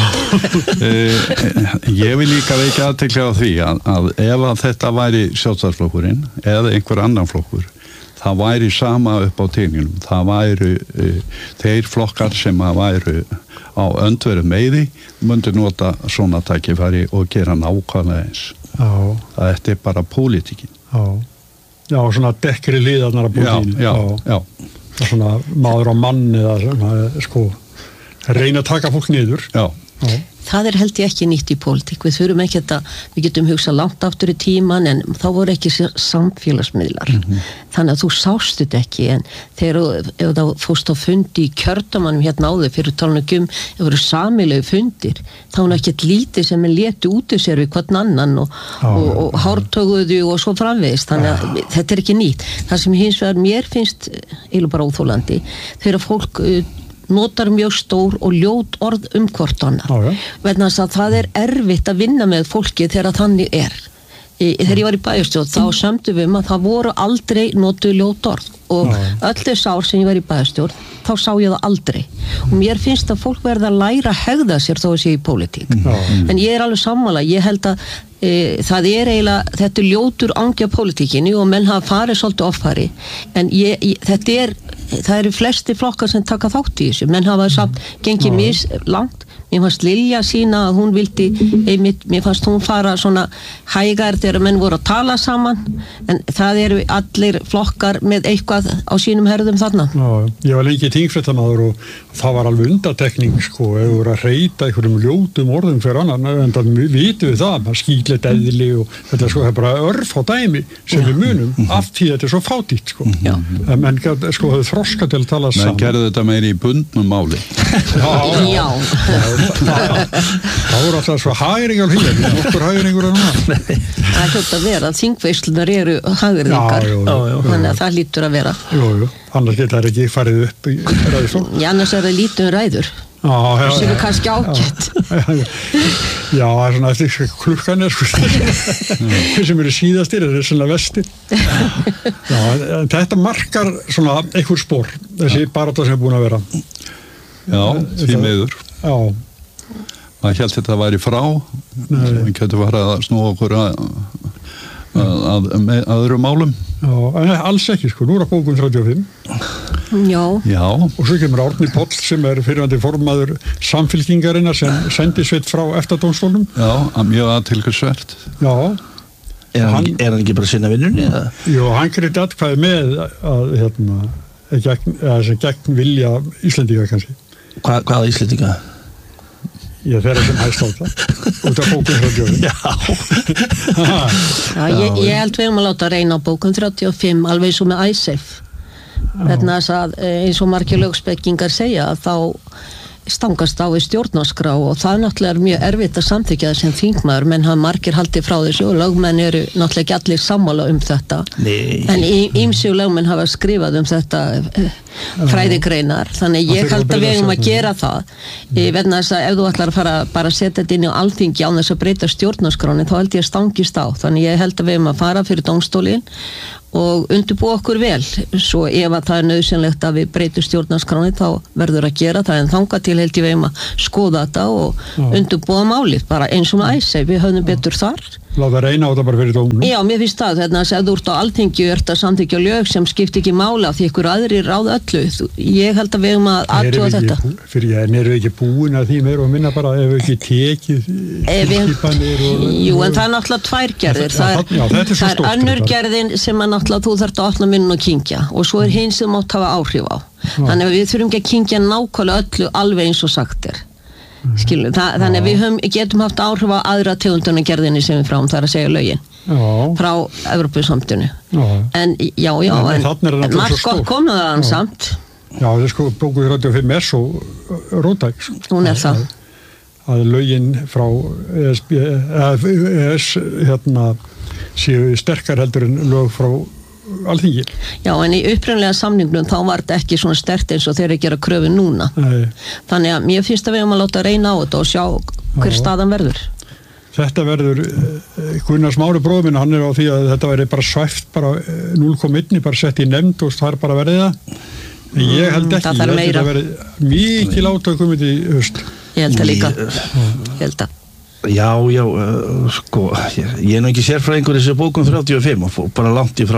ég vil líka veikja aðtekla á því að, að ef að þetta væri Sjálfstæðisflokkurinn eða einhver annan flokkur það væri sama upp á teningnum það væru uh, þeir flokkar sem að væru á öndveru meiði myndu nota svona tækifæri og gera nákvæmlega eins það er bara pólitíkin já Já, svona dekkri liðarnar að búið já, já, já. Það er svona maður á mann eða svona, sko, reyna að taka fólk niður. Já. Já. Það er held ég ekki nýtt í pólitík. Við þurfum ekki að, við getum hugsað langt aftur í tíman en þá voru ekki samfélagsmiðlar. Mm-hmm. Þannig að þú sást þetta ekki en þegar ef þá fórst á fundi í kjördamannum hérna áður fyrir talningum, ef voru samilegu fundir, þá var ekkert lítið sem er létu út í sér við hvern annan og, ah, og, og hártöguðu og svo framvegist. Þannig að ah. þetta er ekki nýtt. Það sem hins vegar mér finnst eiginlega bara óþólandi, þegar fólk notar mjög stór og ljót orð um hvort annað. Ah, ja. Vegna þess að það er erfitt að vinna með fólki þegar þannig er. Í, þegar ég var í bæjarstjórn þá sömdu við um að það voru aldrei notuð ljót orð og ah. öll þess ár sem ég var í bæjarstjórn þá sá ég það aldrei. Og mér finnst að fólk verða að læra að hegða sér þó að sé í pólitík. Ah. En ég er alveg sammála, ég held að e, það er eiginlega, þetta er ljótur angja pólitíkinni og menn hafa farið svolítið offari en ég, ég, þetta er það eru flesti flokkar sem taka þátt í þessu menn hafa samt gengið mis langt mér fannst Lilja sína að hún vildi einmitt, mér fannst hún fara svona hægar þegar menn voru að tala saman en það eru allir flokkar með eitthvað á sínum herðum þarna. Já, ég var lengi þingfréttamaður og það var alveg undatekning sko, ef þú voru að reyta einhverjum ljótum orðum fyrir annan, en það vitum við það maður skýtlet eðli og þetta sko, það er bara örf á dæmi sem við munum mm-hmm. af því þetta er svo fátítt sko. Mm-hmm. menn sko þau þroska til að tala saman. Menn gerðu þetta meiri í bundnum máli. Já, já. Það voru alltaf svo hagringar hér okkur hagringur að núna það er hljótt að vera, þingveislunar eru hagringar, þannig að það lítur að vera jú, jú, annars geta það ekki farið upp í ræðisól já, annars er það lítið um ræður já, já, sem er kannski ágætt já, það er svona eftir klukkan er sko sem eru síðastir, það er svona vestir já, þetta markar svona einhver spór þessi barátta sem er búin að vera já, því miður já maður held þetta að væri frá við getum farið að snúa okkur að, að, að, að öðrum málum já, en alls ekki sko, nú er að bókum þrjátíu og fimm já. já og svo kemur Árni Páll sem er fyrirvændi formaður samfylkingarinnar sem sendi sveit frá EFTA-dómstólnum já, að mjög aðtilkvæmsvert já er hann, hann, er hann ekki bara að sinna vinnunni? Jú, hann greiddi atkvæði með að hérna, gegn, að gegn vilja Íslendinga kannski Hva, hvaða Íslendinga? Ég fer sem hægst á það út af bókum þrjátíu og fimm Já, ég, ég held við um að láta reyna á bókum þrjátíu og fimm alveg eins og með ISAFE vegna þess að eins og margir lögspekingar segja þá stangast á við stjórnarskrá og það náttúrulega er mjög erfitt að samþykja það sem þingmaður, menn hafa margir haldið frá þessu og lögmenn eru náttúrulega ekki allir sammála um þetta. Nei. En ýmsir lögmenn hafa skrifað um þetta fræðigreinar, þannig ég held að við eigum að gera það. Ég vegna þess að ef þú ætlar að fara bara að setja þetta inn í Alþingi án þess að breyta stjórnarskráni, þá held ég að stangist á. Þannig ég held að við eigum að fara fyrir dómstólinn og undirbúa okkur vel, svo ef að það er nauðsynlegt að við breytum stjórnarskráni þá verður að gera það, en þangað til held ég við um að skoða þetta og Já. undirbúa málið, bara eins og með æsæ, við höfum betur þar. Láta reyna á þetta bara fyrir dómnum. Já, mér finnst það, þannig að ef þú ert á Alþingi og ert að samþykkja lög sem skipti ekki mála því ykkur aðri ráð öllu, ég held að við um að aðtúa þetta. Fyrir ég, erum við ekki búin að því meir og minna bara ef við ekki tekið skipanir og... Jú, en það er náttúrulega tvær gerðir, það er, Já, er, það er önnur gerðin sem að náttúrulega þú þarft að opna minnun og kynkja og svo er hinn sem mátt hafa áhrif á. Þannig að við þurfum ekki að kynkja nákvæmlega öllu alveg eins og sagt er. Skilum, það, þannig að við höfum, getum haft áhrif á aðra tegundunargerðinni sem við fráum, það er að segja lögin já. Frá Evrópusamtinu en já, já, en, en, en margt gott komið það hann samt. Já, það er sko bókuð þrjátíu og fimm er svo rótæk sko. Hún er það að lögin frá E S B, E S hérna séu sterkar heldur en lög frá Alþingi. Já, en í upprunlega samningnum þá var þetta ekki svona sterkt eins og þeir eru að gera kröfu núna. Nei. Þannig að mér finnst að við höfum að láta reyna á þetta og sjá hver staðan verður. Þetta verður, Gunnar Smári bróðir minn, hann er á því að þetta verður bara svæft, bara núll komma eitt bara sett í nefnd og það er bara verið það. En ég held ekki, það ég held að verður mikið látakum í höst. Ég held að líka, ég held að. Já, já, uh, sko, ég, ég er nú ekki sérfræðingur í þessu bókum þrjátíu og fimm og bara langt í frá.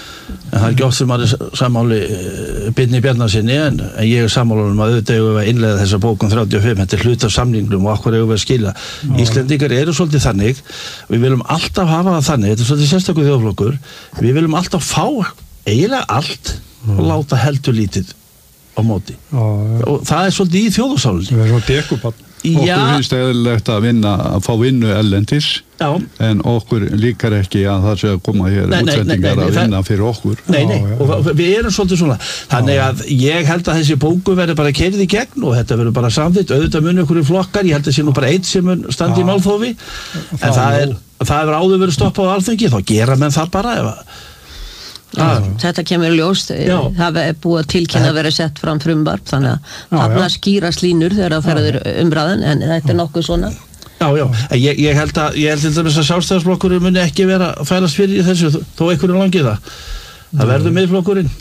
En það er ekki oft sem maður er sammáli uh, Birni Bjarnasyni en, en ég er sammála um að auðvitað eigum við að innleiða þessa bókum þrjátíu og fimm, þetta er hlut af samningnum og okkur eigum við að skila. Já. Íslendingar eru svolítið þannig, við viljum alltaf hafa það þannig, þetta er svolítið sérstakur þjóðflokkur, við viljum alltaf fá eiginlega allt Já. Og láta heldur lítið á móti. Já, og það er svolítið í þjóðarsálinni. Það er svona dekubann. Okkur finnst eðlilegt að vinna, að fá vinnu ellendis, Já. En okkur líkar ekki að það sé að koma hér útsendingar að vinna fyrir okkur. Nei, nei, og við erum svolítið svona. Þannig að ég held að þessi bóku verður bara keyrð í gegn og þetta verður bara samþykkt, auðvitað muni okkur í flokkar, ég held að sé nú bara eitt sem mun standi í málþófi, en það er, það er áður verið stoppað á Alþingi, þá gera menn það bara ef að Já, þetta kemur ljóst, já. Það er búið að tilkynna að vera sett fram frumvarp þannig að þarna skýrast línur þegar það ferður umræðan en þetta er nokkuð svona. Já, já, ég, ég held að ég held að þess að sjálfstæðisflokkurinn muni ekki vera að fælast fyrir þessu þó einhverjum langið það. Það verður miðflokkurinn.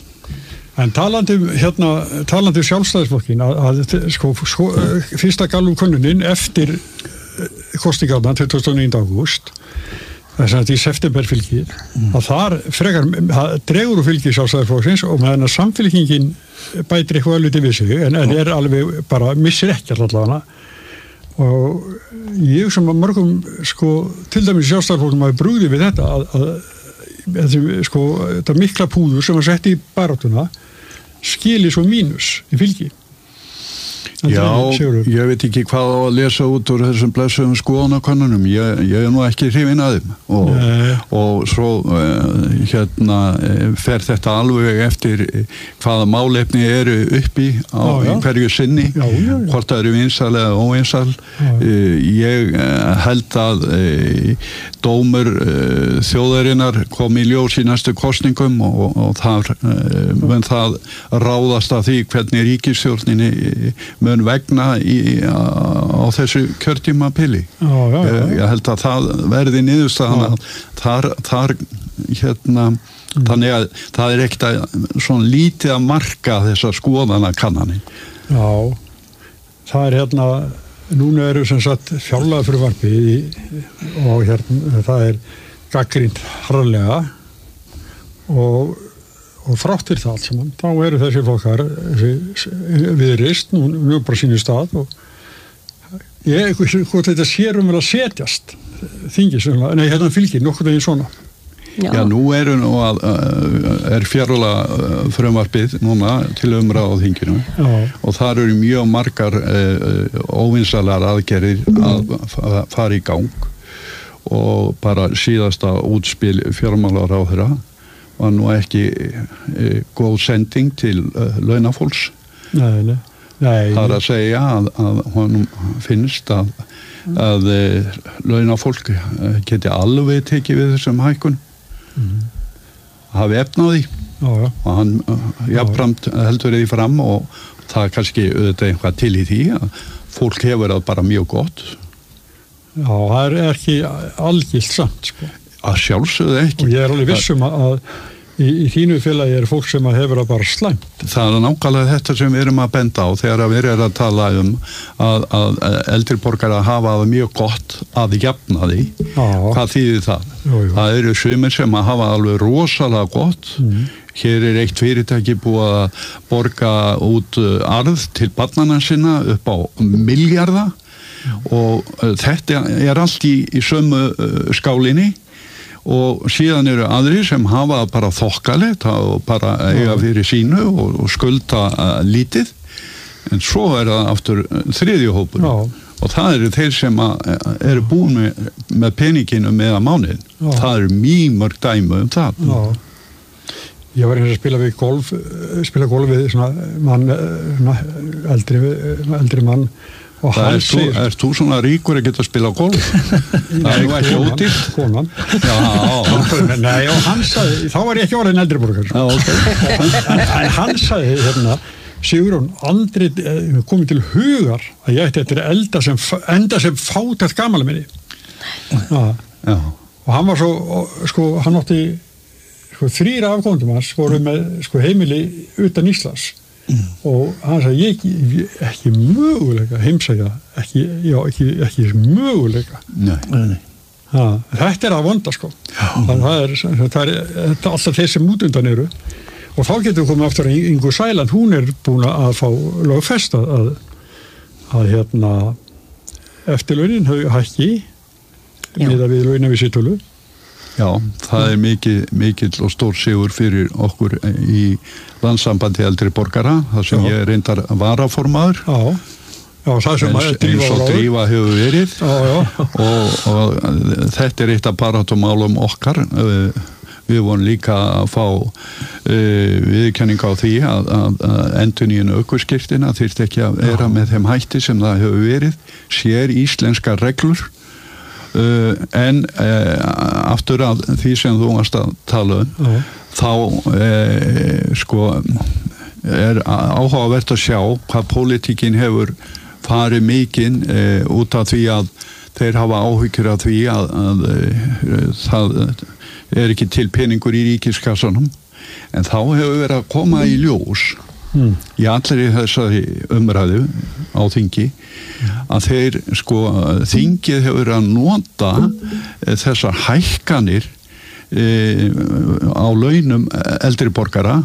En talandi um hérna, talandi um sjálfstæðisflokkin að, að sko, sko fyrsta Gallup könnunin eftir kosningarnar tuttugasta og níunda ágúst þess að í septemberfylgi mm. að þar frekar, það dregur úr fylgi sjálfstæðisflokksins og meðan að samfylkingin bætir eitthvað alveg við sig en, en er alveg bara, missir ekki allavega og ég sem að mörgum sko, til dæmis sjálfstæðisflokknum hafi brugðið við þetta að, að, að sko, þetta mikla púður sem að setja í baráttuna skili svo mínus í fylgi. Já, ég veit ekki hvað á að lesa út úr þessum blessuðum skoðanakönnunum, ég, ég er nú ekki hrifinn að þeim og, og svo uh, hérna fer þetta alveg eftir hvaða málefni eru uppi á já, já. Hverju sinni, já, já, já. Hvort það eru vinsal eða óvinsal, uh, ég uh, held að uh, dómur uh, þjóðarinnar kom í ljós í næstu kosningum og, og þar uh, mun það ráðast að því hvernig ríkisstjórninni mun vegna í, á, á þessu kjörtímabili. Já, já, já. Ég held að það verði niðurstaðan að þar, þar hérna, mm. þannig að það er ekkert að svona lítið að marka þessar skoðana kannanir. Já, það er hérna, núna eru sem sagt fjárlagafrumvarpið og hérna það er gagnrýnt harðlega og og þrátt fyrir það allt saman, þá eru þessi flokkar viðreist, nú, nú bara sínu stað og ég, hvort þetta sérum vel að setjast þingis, nei, hérna fylgir nokkur veginn svona. Já, Já nú eru nú að, er fjárlega frumvarpið núna til umræða á þinginu Já. Og þar eru mjög margar uh, óvinsalar aðgerðir að fara í gang og bara síðasta útspil fjármálaráðherra var nú ekki e, góð sending til uh, launafólks nei, nei. Nei. Það er að segja að, að honum finnst að, að launafólk geti alveg tekið við þessum hækkun mm. hafi efnaði já, já. og hann jafnframt heldur því fram og það er kannski auðvitað eitthvað til í því að fólk hefur það bara mjög gott. Já, það er ekki algilt samt, sko. Að sjálfsögðu ekki. Og ég er alveg vissum að, að í, í þínu félagi er fólk sem að hefur það bara slæmt. Það er nákvæmlega þetta sem við erum að benda á þegar við erum að tala um að, að eldri borgarar hafa það mjög gott að jafna því. Já. Hvað þýðir það? Jú, jú. Það eru sumir sem að hafa alveg rosalega gott. Mm. Hér er eitt fyrirtæki búið að borga út arð til barnanna sinna upp á milljarða og þetta er allt í, í sömu skálinni og síðan eru aðri sem hafa bara þokkalegt og bara eiga fyrir sínu og, og skulda lítið en svo er það aftur þriðjuhópur og það eru þeir sem að, eru búin með, með peninginu með að mánuðin. Það eru mjög mörg dæmi um það. Já. Ég var eins að spila við golf, spila golf við svona mann, svona eldri, eldri mann og það hann er segir... Er þú svona ríkur að geta að spila golf? Það er nú ekki ódýrt. Konan. Já, nei, og hann sagði, þá var ég ekki orðin eldri borgar. Já, ok. en, en hann sagði, hérna, Sigurjón, aldrei komið til hugar að ég ætti eftir elda sem, enda sem fátækt gamala minni. Já. Já. Og hann var svo, sko, hann átti sko, þrýra afkomendum hans voru með sko, heimili utan Íslands mm. og hann sagði ég ekki, ekki möguleika heimsækja ekki, já, ekki, ekki möguleika nei, nei. Ha, þetta er að vonda sko það er, það er, það er alltaf þeir sem út undan eru og þá getum við komið aftur að Ingu Sæland, hún er búin að fá lögfest að, að hérna eftirlaunin hækki með að við launa við sittölu. Já, það er mikið, mikill og stór sigur fyrir okkur í landssambandi eldri borgara, það sem já. Ég reyndar varaformaður. Já, já það sem eins, eins og Drífa hefur verið já, já. Og, og þetta er eitt af baráttumálum okkar. Við vorum líka að fá uh, viðurkenning á því að, að, að endurnýjun ökuskírteina þyrfti ekki að vera já. Með þeim hætti sem það hefur verið, sér íslenska reglur. Uh, en uh, aftur að því sem þú varst að tala um uh. þá uh, sko er áhugavert að sjá hvað pólitíkin hefur farið mikinn uh, út af því að þeir hafa áhyggjur af því að, að uh, það er ekki til peningur í ríkiskassanum en þá hefur verið að koma í ljós Mm. í allri þessari umræðu á þingi að þeir sko þingið hefur að nota e, þessar hækkanir e, á launum eldri borgara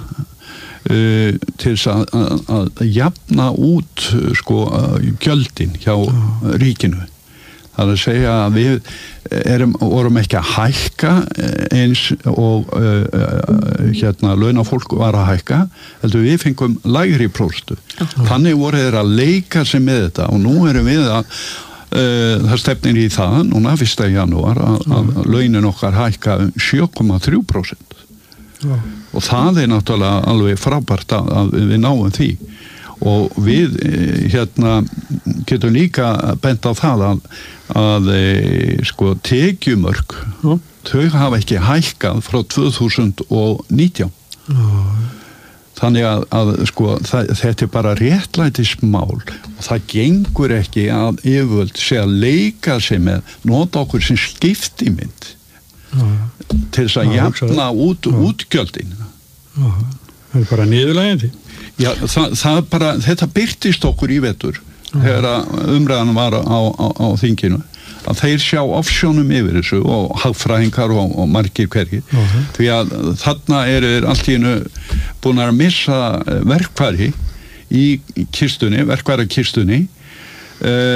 e, til þess að, að, að jafna út sko gjöldin hjá ríkinu. Það er að segja að við erum, vorum ekki að hækka eins og uh, uh, hérna launafólk var að hækka, heldur við fengum lægri próstu. Uh-huh. Þannig voru þeir að leika sig með þetta og nú erum við að uh, það stefnir í það, núna fyrsta janúar að, að launin okkar hækka sjö komma þrjú prósent. Uh-huh. Og það er náttúrulega alveg frábært að, að við náum því. Og við hérna getum líka bent á það að, að sko tekjumörk mm. þau hafa ekki hækkað frá tvö þúsund og nítján mm. þannig að, að sko það, þetta er bara réttlætismál og það gengur ekki að yfirvöld sé að leika sig með nota okkur sem skiptimynd mm. til þess að mm. jafna út mm. útgjöldin mm. það er bara niðurlægjandi. Já, það, það bara, þetta byrtist okkur í vetur uh-huh. þegar umræðan var á, á, á þinginu að þeir sjá offsjónum yfir þessu og hagfræðingar og, og margir hverjir uh-huh. því að þarna eru þeir allt í einu búin að missa verkfæri í kistunni, verkfærakistunni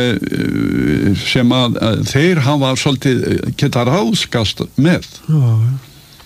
uh, sem að, að þeir hafa svolítið geta ráðskast með uh-huh.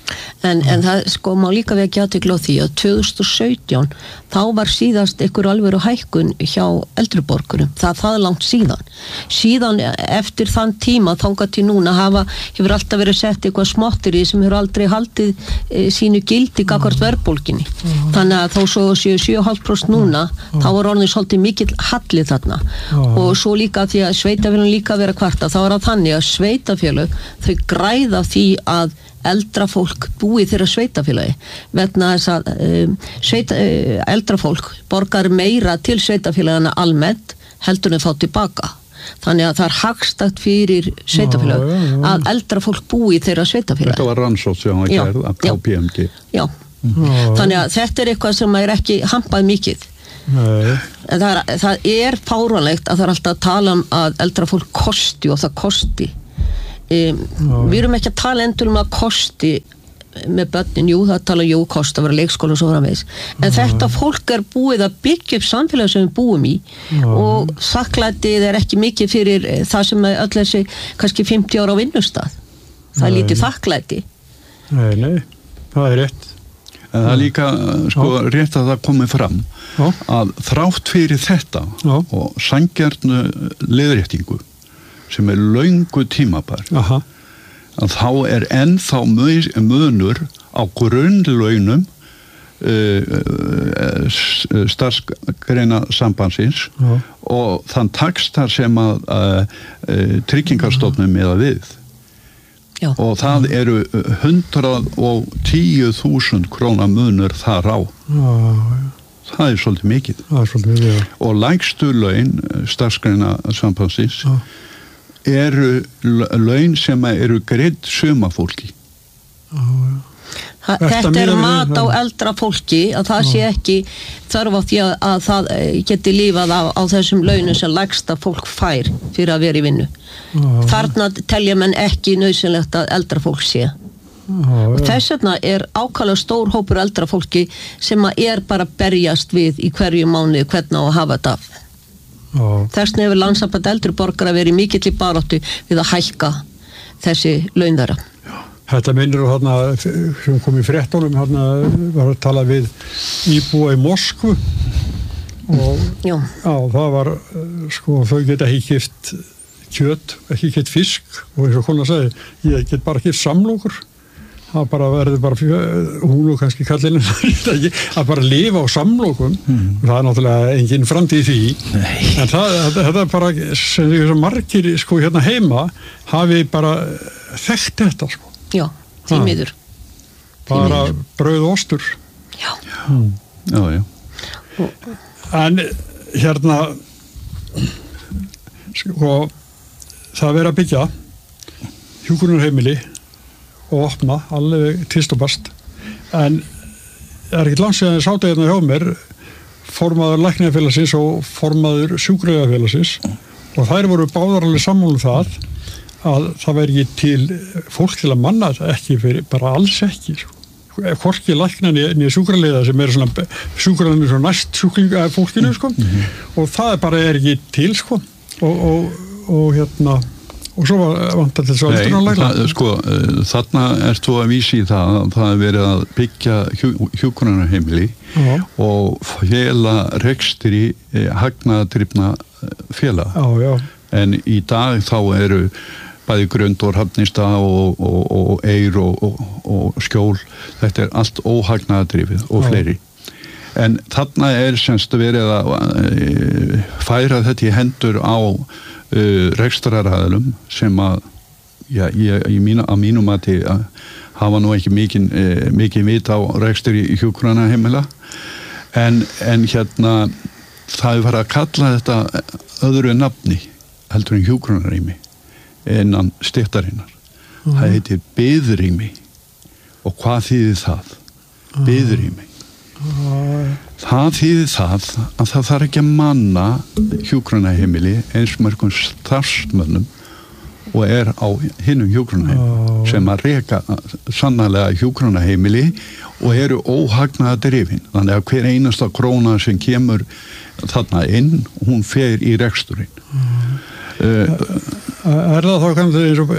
En, en það sko má líka vekja athygli á því að tvö þúsund og sautján þá var síðast ykkur alvöru hækkun hjá eldri borgurum, það það langt síðan síðan eftir þann tíma þangað til núna hafa, hefur alltaf verið sett eitthvað smottir í sem hefur aldrei haldið e, sínu gildi gagnvart verðbólginni mm. þannig að þá svo séu sjö komma fimm prósent núna mm. þá var orðið svolítið mikill halli þarna mm. og svo líka því að sveitafélögum líka vera kvarta, þá er það þannig að sveitafélög þau græða því að eldra fólk búi þeirra sveitafélagi vegna þess að um, sveita, uh, eldra fólk borgar meira til sveitafélagana almennt heldur en fá tilbaka þannig að það er hagstætt fyrir sveitafélag já, já, já. Að eldra fólk búi þeirra sveitafélagi. Þetta var rannsókn sem var gerð af K P M G. Já, mm. þannig að þetta er eitthvað sem er ekki hampað mikið. En það er, það er fáránlegt að það er alltaf að tala um að eldra fólk kosti og það kosti Um, við erum ekki að tala endur um að kosti með börnin, jú það tala jú kost að vera leikskóla og svo framvegis en já. Þetta fólk er búið að byggja upp samfélag sem við búum í já. Og þakklætið er ekki mikið fyrir það sem er öll þessi kannski fimmtíu ára á vinnustað það er lítið þakklæti. Nei, nei, það er rétt en það er líka sko já. Rétt að það komi fram já. Að þrátt fyrir þetta já. Og sanngjarnu leiðréttingu sem er löngu tímabær Aha. Að þá er ennþá munur á grunnlaunum uh, uh, starfsgreina sambandsins Já. Og þann taxtar sem að uh, uh, tryggingarstofnum meða við Já. Og það eru hundrað og tíu þúsund króna munur þar á Já. Það er svolítið mikið, er svolítið mikið og lægstu laun starfsgreina sambandsins Já. Eru laun sem eru greidd sumafólki. Ha, þetta er mat á eldra fólki að það sé ekki þarf á því að, að það geti lífað á, á þessum launum sem lægsta fólk fær fyrir að vera í vinnu. Já. Þarna telja menn ekki nauðsynlegt að eldra fólk sé. Já, og þess vegna er ákvæmlega stór hópur eldra fólki sem að er bara berjast við í hverju mánuði hvernig á að hafa þetta af. Þess vegna hefur Landssamband eldri borgara verið mikill í baráttu við að hækka þessi laun þeirra. Þetta minnir á þarna sem kom í fréttunum þarna var að tala við íbúa í Moskvu og já. Já, það var sko þau geta ekki keypt kjöt, ekki keypt fisk og eins og konar sagði, ég get bara keypt samlokur það bara verður bara hún og kannski kallinu að bara lifa á samlokum mm. það er náttúrulega engin framtíð því Nei. En það, það er bara sem því margir sko hérna heima hafi bara þekkt þetta sko Já, því miður bara brauð og ostur Já mm. Já, já En hérna sko það verið að byggja hjúkrunarheimili og opna, alveg tvist og bast en það er ekki langt síðan ég sátt hérna hjá mér formaður lækningafélagsins og formaður sjúkradagafélagsins og þær voru báðar alveg sammála um það að það væri ekki til fólk til að manna þetta ekki fyrir, bara alls ekki sko. Hvorki læknan í sjúkraliða sem eru svona sjúkraliðinu svona næst sjúklinga fólkinu sko mm-hmm. og það bara er ekki til sko og, og, og hérna og svo vantar til svo aldrei sko, þarna ert þú að vísi í það að það er verið að byggja hjú, hjúkrunarheimili Já. Og fela rekstri hagnaðardrifna félag Já, já. En í dag þá eru bæði Grundor, Hafnista og, og, og Eyr og, og, og Skjól þetta er allt óhagnaðardrifið og fleiri en þarna er semst verið að færa þetta í hendur á Uh, rekstraraðilum sem að já, ég, ég mína, að mínum að þið hafa nú ekki mikið, uh, mikið vit á rekstri í hjúkrunarheimila en, en hérna það er farið að kalla þetta öðru nafni heldur en hjúkrunarheimi innan stéttarinnar mm. það heitir biðrými og hvað þýðir það? Mm. Biðrými mm. Það þýðir það að það þarf ekki að manna hjúkrunarheimili eins mörgum starfsmönnum og er á hinum hjúkrunarheimili oh. sem að reka sannarlega hjúkrunarheimili og eru óhagnaðardrifin þannig að hver einasta króna sem kemur þarna inn hún fer í reksturinn mm. uh, Er það þá kannski eins og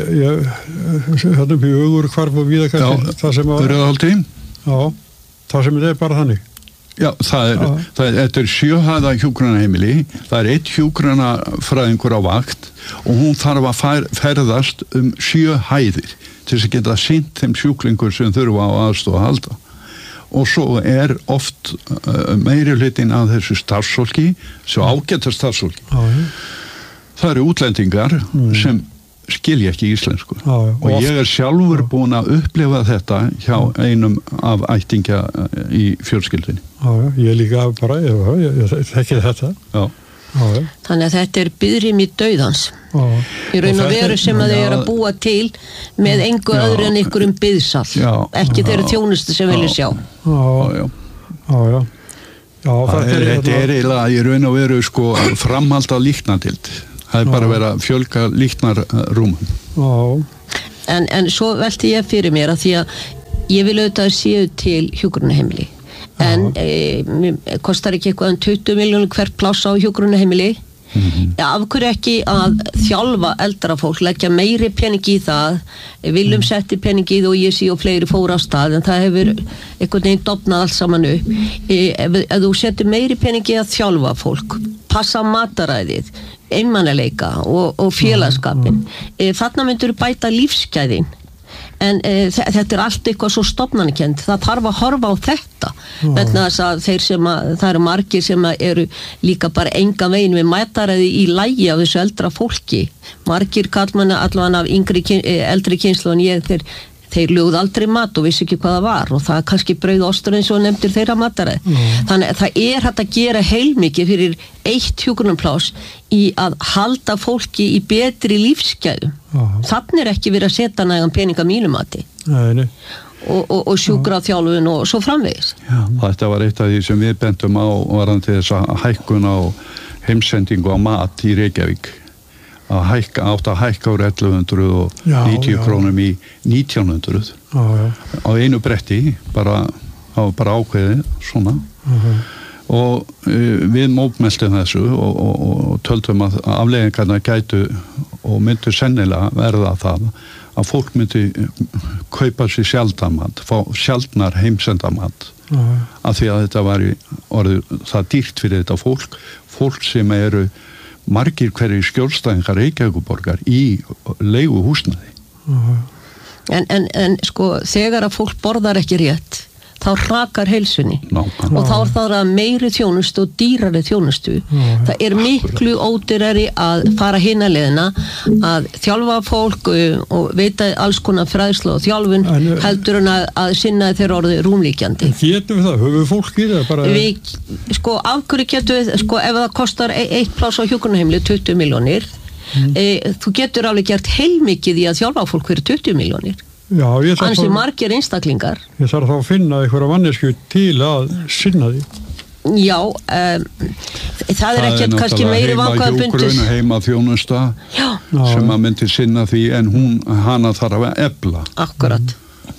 þetta er bjögur hvarf og víða kannski það sem að Já, það sem er bara þannig Já, það er, það er, þetta er sjöhæða hjúkrunarheimili, það er eitt hjúkrunarfræðingur á vakt og hún þarf að fær, ferðast um sjö hæðir til þess að geta sinnt þeim sjúklingur sem þurfa á aðstoð að halda. Og svo er oft uh, meiri hlutin af þessu starfsfólki, svo ágæta starfsfólki. Já, ja. Það eru útlendingar mm. sem skilja ekki íslensku. Já, ja. Og, og ég er sjálfur ja. búin að upplifa þetta hjá einum af ættingja í fjölskyldinni. Já, ja. Ég líka bara, ég, ég, ég þekki þetta. Já. Já, ja. Þannig að þetta er biðrým í dauðans. Já. Í raun og veru sem að þau eru að búa til með engu já. öðru en ykkur um biðsal. Já. Ekki þeirra þjónustu sem vilja sjá. Já, já. Já, já. já það er, er, þetta er eiginlega í raun og veru sko framhald af líknardild. Það er bara að vera að fjölga líknarrúmum. Já. En, en svo velti ég fyrir mér að því að ég vil auðvitað séu til hjúkrunarheimili. En e, kostar ekki eitthvað um tuttugu miljónir hvert pláss á hjúkrunarheimili mm-hmm. ja, af hverju ekki að þjálfa eldra fólk, leggja meiri pening í það viljum mm. setti pening í það og ég sé og fleiri fóra á stað en það hefur einhvern veginn dofnað allt saman upp e, ef, ef þú setur meiri pening í að þjálfa fólk passa mataræðið, einmanaleika og, og félagskapin e, þarna myndur bæta lífsgæðin en e, þetta er allt eitthvað svo stofnanakent það þarf að horfa á þetta vegna þess að þeir sem að það eru margir sem að eru líka bara enga veginn við mætaræði í lægi af þessu eldra fólki margir kallmanna allavega af yngri, eldri kynslu en ég þeir, þeir lögðu aldrei mat og vissi ekki hvað það var og það er kannski brauð ostur eins og nefndir þeirra mataræði mm. þannig að það er hægt að gera heilmikið fyrir eitt hjúkrunarpláss í að halda fólki í betri lífsgæðum mm. þannig er ekki verið að setja nægan peninga mínumati nei, nei. og, og, og sjúkra þjálfun og svo framvegis Já, þetta var eitt af því sem við bendum á varandi þess að hækkun á heimsendingu á mat í Reykjavík að hækka, átt að hækka úr ellefu hundruð og níutíu krónum í nítján hundruð já, já. á einu bretti bara, bara ákveði svona uh-huh. og uh, við mótmæltum þessu og, og, og töldum að afleiðingarna gætu og myndu sennilega verða það að fólk myndi kaupa sér sjaldamat, fá sjaldnar heimsendamat uh-huh. af því að þetta var orðið það dýrt fyrir þetta fólk fólk sem eru margir hverjir skjólstæðingar Reykjavíkurborgar í leigu húsnæði. Uh-huh. En, en, en sko þegar að fólk borðar ekki rétt þá hrakar heilsunni Nákvæmlega. Og þá er það að meiri þjónustu og dýrari þjónustu uh-huh. það er miklu ódýrari að fara hina leiðina að þjálfa fólk og veita alls konar fræðslu og þjálfun en, heldur en að, að sinna þeirra orði rúmlíkjandi Getum við það? Höfum fólk í það? Bara... Við, sko, af hverju getum við sko, ef það kostar eitt pláss á hjúkrunarheimili tuttugu miljónir mm. e, þú getur alveg gert heilmikið í að þjálfa fólk fyrir tuttugu miljónir Já, Ansi þá, margir einstaklingar Ég þarf þá að finna einhverja mannesku til að sinna því Já um, það er ekkert kannski meiri vangaða bundis Það er heima þjónusta Já. sem að myndi sinna því en hún, hana þarf að efla Akkurat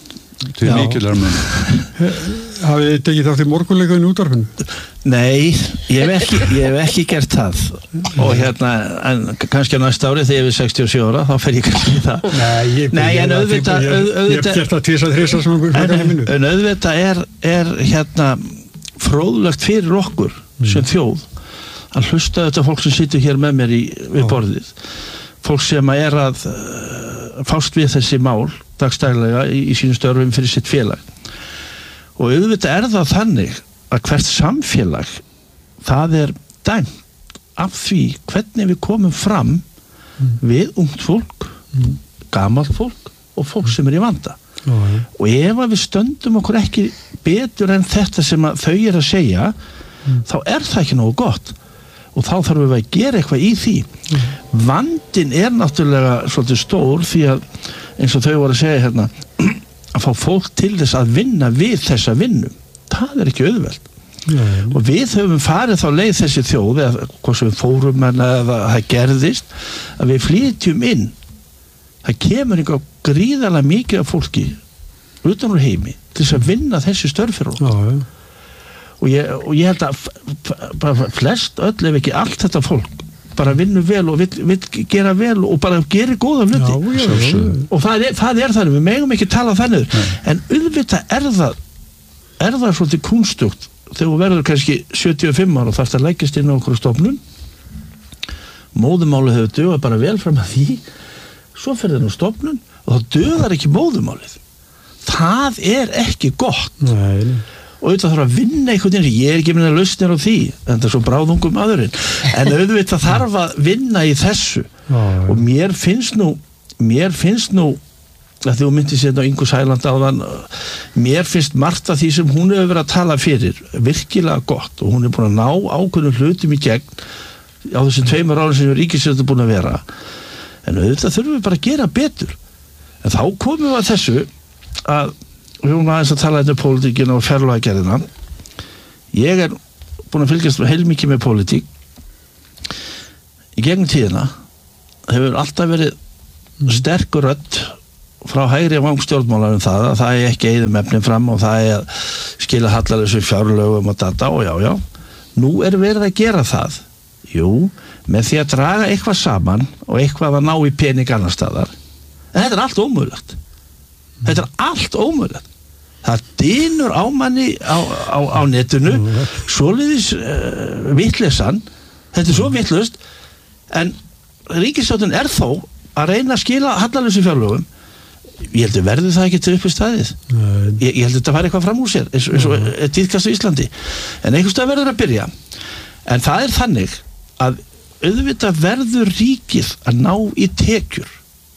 til mikillar mun Hafið þið tekið þátt í morgunleika í útvarpinu? Nei, ég hef ekki, ég hef ekki gert það og hérna, en kannski á næsta ári þegar ég er sextíu og sjö ára, þá fer ég kannski í það Nei, ég, Nei en auðvitað Ég hef gert það tísa þrisa sem okkur en, en auðvitað er, er hérna fróðlegt fyrir okkur mm. sem þjóð að hlusta þetta fólk sem situr hér með mér í, við borðið fólk sem er að uh, fást við þessi mál dagstæðlega í, í sínu störfum fyrir sitt félag og auðvitað er það þannig að hvert samfélag það er dæmt af því hvernig við komum fram mm. við ungt fólk mm. gamalt fólk og fólk sem er í vanda mm. og ef að við stöndum okkur ekki betur en þetta sem að þau er að segja mm. þá er það ekki nógu gott og þá þarfum við að gera eitthvað í því mm. vandinn er náttúrulega svolítið stór því að eins og þau voru að segja hérna að fá fólk til þess að vinna við þessa vinnu það er ekki auðvelt Nei. og við höfum farið þá leið þessi þjóð eða hvað sem við fórum eða það gerðist að við flytjum inn það kemur einhver gríðarlega mikið af fólki utan úr heimi til þess að vinna þessi störf fyrir okkur og ég, og ég held að f- f- flest öll ef ekki allt þetta fólk bara vinnur vel og vill, vill gera vel og bara gerir góða hluti já, já, já. og það er, það er þannig, við megum ekki tala þannig en auðvitað er það er það svolítið kunstugt þegar þú verður kannski sjötíu og fimm ára og þarfst að leggjast inn á okkur stofnun móðumálið hefur dugað bara vel fram að því svo fer það nú stofnun og þá dugar ekki móðumálið það er ekki gott Nei. og auðvitað þarf að vinna einhvern veginn ég er ekki minna lausnir á því en það er svo bráðungum aðurinn en auðvitað þarf að vinna í þessu já, já. og mér finnst nú mér finnst nú að þú myndir sér á Ingu Sæland áðan mér finnst margt af því sem hún hefur verið að tala fyrir virkilega gott og hún er búin að ná ákveðnum hlutum í gegn á þessum tveimur árum sem ríkisstjórnin er búin að vera en auðvitað þurfum við bara að gera betur en þá komum við að þessu að við erum aðeins að tala um pólitíkina og fjárlagagerðina ég er búin að fylgjast heilmikið með pólitík í gegnum tíðina hefur alltaf verið sterk rödd frá hægri vang stjórnmálar um það að það er ekki eyðum efnin fram og það er að skila hallarlausu fjárlögum og data og já já nú er verið að gera það jú, með því að draga eitthvað saman og eitthvað að ná í pening annar staðar en þetta er allt ómögulegt þetta er allt ómögulegt það dynur á manni á, á, á netinu svoleiðis uh, vitleysan þetta er svo vitlaust en ríkisstjórnin er þó að reyna að skila hallarlausu fjárlögum ég held að verður það ekki til uppi staðið ég, ég held að þetta fari eitthvað fram úr sér eins, eins og tíðkast á Íslandi en einhvers stað verður að byrja en það er þannig að auðvitað verður ríkið að ná í tekjur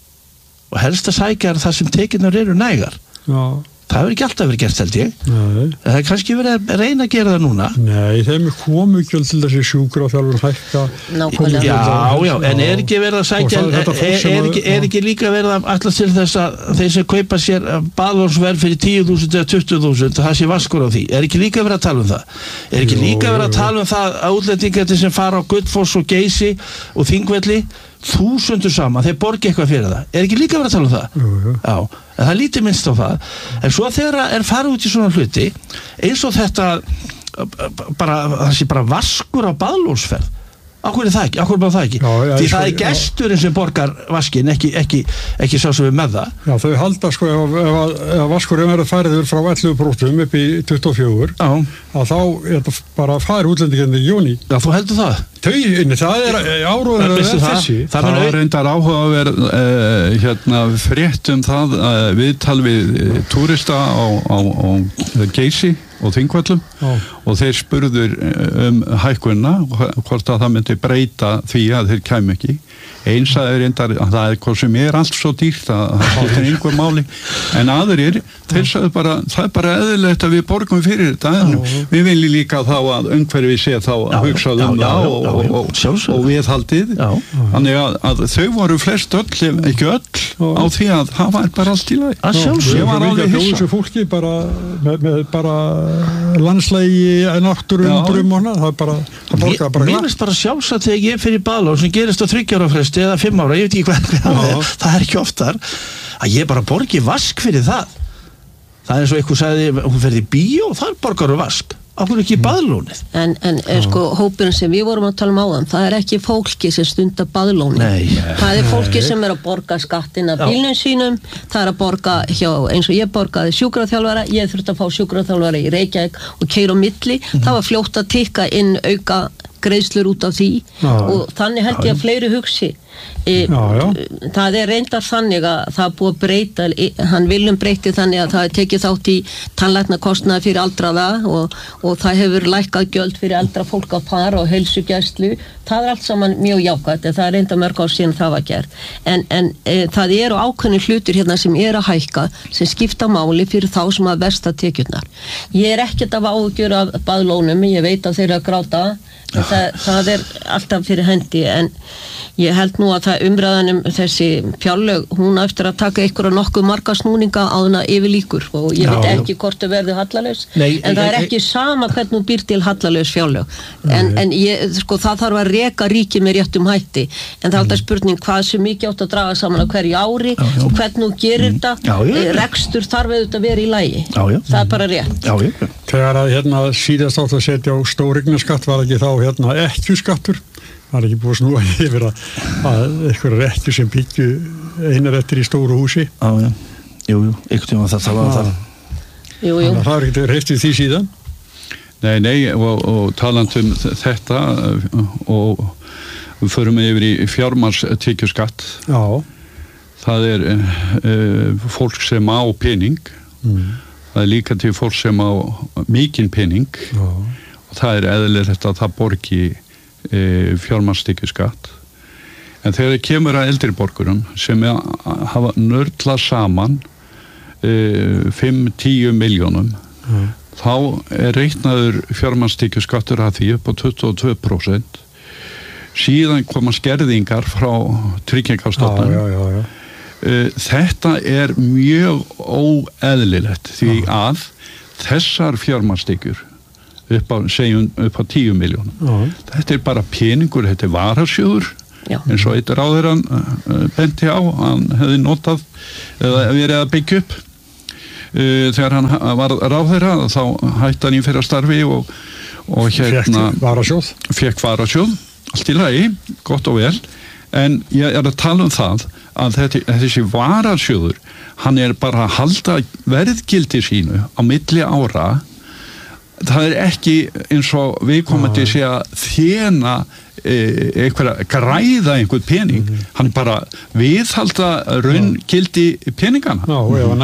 og helst að sækja það sem tekjurnar eru nægar já. það hefur ekki alltaf verið gert held ég Nei. en það er kannski verið að reyna að gera það núna Nei, þeim er komugjöld til þessi sjúkraþjálfur hækka Nákvæmlega. já, já, en er ekki verið að sækja Og það- þetta er, fólk sem er, að- ekki, er ekki líka verið að allast til þess að þeir sem kaupa sér baðlónsverð fyrir tíu þúsund eða tuttugu þúsund það sé vaskur á því, er ekki líka verið að tala um það er ekki Jú, líka verið jú, að tala um það að útlendingar sem fara á Gullfoss og Geysi og Þingvelli þúsundur saman, þeir borgi eitthvað fyrir það er ekki líka verið að tala um það jú, jú. já, en það er lítið minnst á það en svo þegar er farið út í svona hluti eins og þetta bara, það sé bara vaskur á baðlónsferð Akkur er það ekki, akkur er bara það ekki Já, já, því sko, það er gesturinn sem borgar vaskin ekki, ekki, ekki sá sem við með það Já, þau halda sko ef, ef, ef vaskurinn verður færið frá ellefu prósentum upp í tuttugu og fjögur Já. að þá er þetta bara að fara útlendingarnir í júní Já, þú heldur það? Þau, inni, það er áróður Það, er það, þessi það var reyndar áhuga að vera uh, hérna, frétt um það uh, viðtal við uh, túrista á, á, á Geysi og Þingvöllum og þeir spurður um hækkunna hvort að það myndi breyta því að þeir kæmu ekki eins að þeir reyndar að það er hvað sem er allt svo dýrt að það skiptir einhver máli en aðrir, þeir sagði bara það er bara eðlilegt að við borgum fyrir þetta en við viljum líka þá að umhverfi sé þá að hugsa um það og, og, og, og viðhaldið þannig að, að þau voru flest öll ekki öll á því að það var bara allt í lagi að sjálfsög ég var alveg hissa fólki bara með, með bara landslægi náttúruundrum og það er bara það borgar bara mér finnst bara sjálfsagt þegar ég fyrir baðlón sem gerist á þriggja ára fresti eða fimm ára, ég veit ekki hvað það er það er ekki oftar að ég bara borgi vask fyrir það það er eins og eitthvað sagði, hún ferði í bíó og þar borgar þú vask okkur ekki baðlónið en, en er sko hópurinn sem við vorum að tala um áðan það er ekki fólki sem stundar baðlónið Nei, það er fólki sem er að borga skattin af bílnum sínum það er að borga hjá, eins og ég borgaði sjúkraþjálfara, ég þurfti að fá sjúkraþjálfara í Reykjavík og keyra á milli mm. það var fljótt að tikka inn auka greiðslur út af því já, og þannig held ég að fleiri hugsi e, já, já. það er reyndar þannig að það er búið að breyta hann viljum breyti þannig að það er tekið þátt í tannlæknakostnaði fyrir aldraða og, og það hefur lækkað gjöld fyrir eldra fólk að fara og heilsugæslu það er allt saman mjög jákvæmt en það er reyndar mörg ár síðan það var gert en, en e, það eru ákveðni hlutir hérna sem er að hækka sem skipta máli fyrir þá sem að versta tekjurnar ég er ekkert af áhugjur af baðlónum ég veit að þeir eru að gráta Það, það er alltaf fyrir hendi en ég held nú að það umræðanum þessi fjárlög, hún eftir að taka ykkur og nokkuð marga snúninga á hana yfir líkur og ég veit ekki hvort þau verður hallalaus Nei, en það er ég, ekki sama hvernig hún býr til hallalaus fjárlög en, en ég, sko, það þarf að reka ríkið með réttum hætti en það er alltaf spurning hvað sem mikið átt að draga saman á hverju ári já, já. og hvernig hún gerir mm. þetta já, já. rekstur þarf auðvitað að vera í lagi já, já. það er bara rétt já, já. Þegar að hérna síðast átt að setja á stóreignaskatt var ekki þá hérna ekki skattur Það er ekki búið að snúa yfir að, að eitthvað rekkju sem byggju einar eftir í stóru húsi. Já, já, jú, jú, einhvern tíma þetta var það. Jú, jú. Það er ekki reyft við því síðan? Nei, nei, og, og talandum þetta og við förum yfir í fjármagnstekjuskatt. Já. Það er uh, fólk sem á pening, mm. það er líka til fólk sem á mikinn pening. Já. Og það er eðlilegt að það borgi e, fjármagnstekjuskatt. En þegar það kemur að eldri borgurum sem er, hafa nörla saman e, fimm til tíu milljónum, mm. þá er reiknaður fjármagnstekjuskattur að því upp á tuttugu og tvö prósent. Síðan koma skerðingar frá tryggingastofnun. Já, já, já, já. E, þetta er mjög óeðlilegt því að þessar fjármagnstekjur upp á, segjum, upp á tíu miljónum. Uh-huh. Þetta er bara peningur, þetta er varasjóður, eins og eitt ráðherrann uh, benti á, hann hefði notað eða verið að byggja upp. Uh, þegar hann var ráðherra, þá hætti hann í fyrir starfi og, og hérna... Fekk varasjóð. Fekk varasjóð, allt í lagi, gott og vel, en ég er að tala um það að þetta, þessi varasjóður, hann er bara að halda verðgildi sínu á milli ára. Það er ekki eins og við komandi sé að þjena e, eitthvað, græða einhvern pening, mm-hmm. hann bara viðhalda raungildi peningana. Já, og ef hann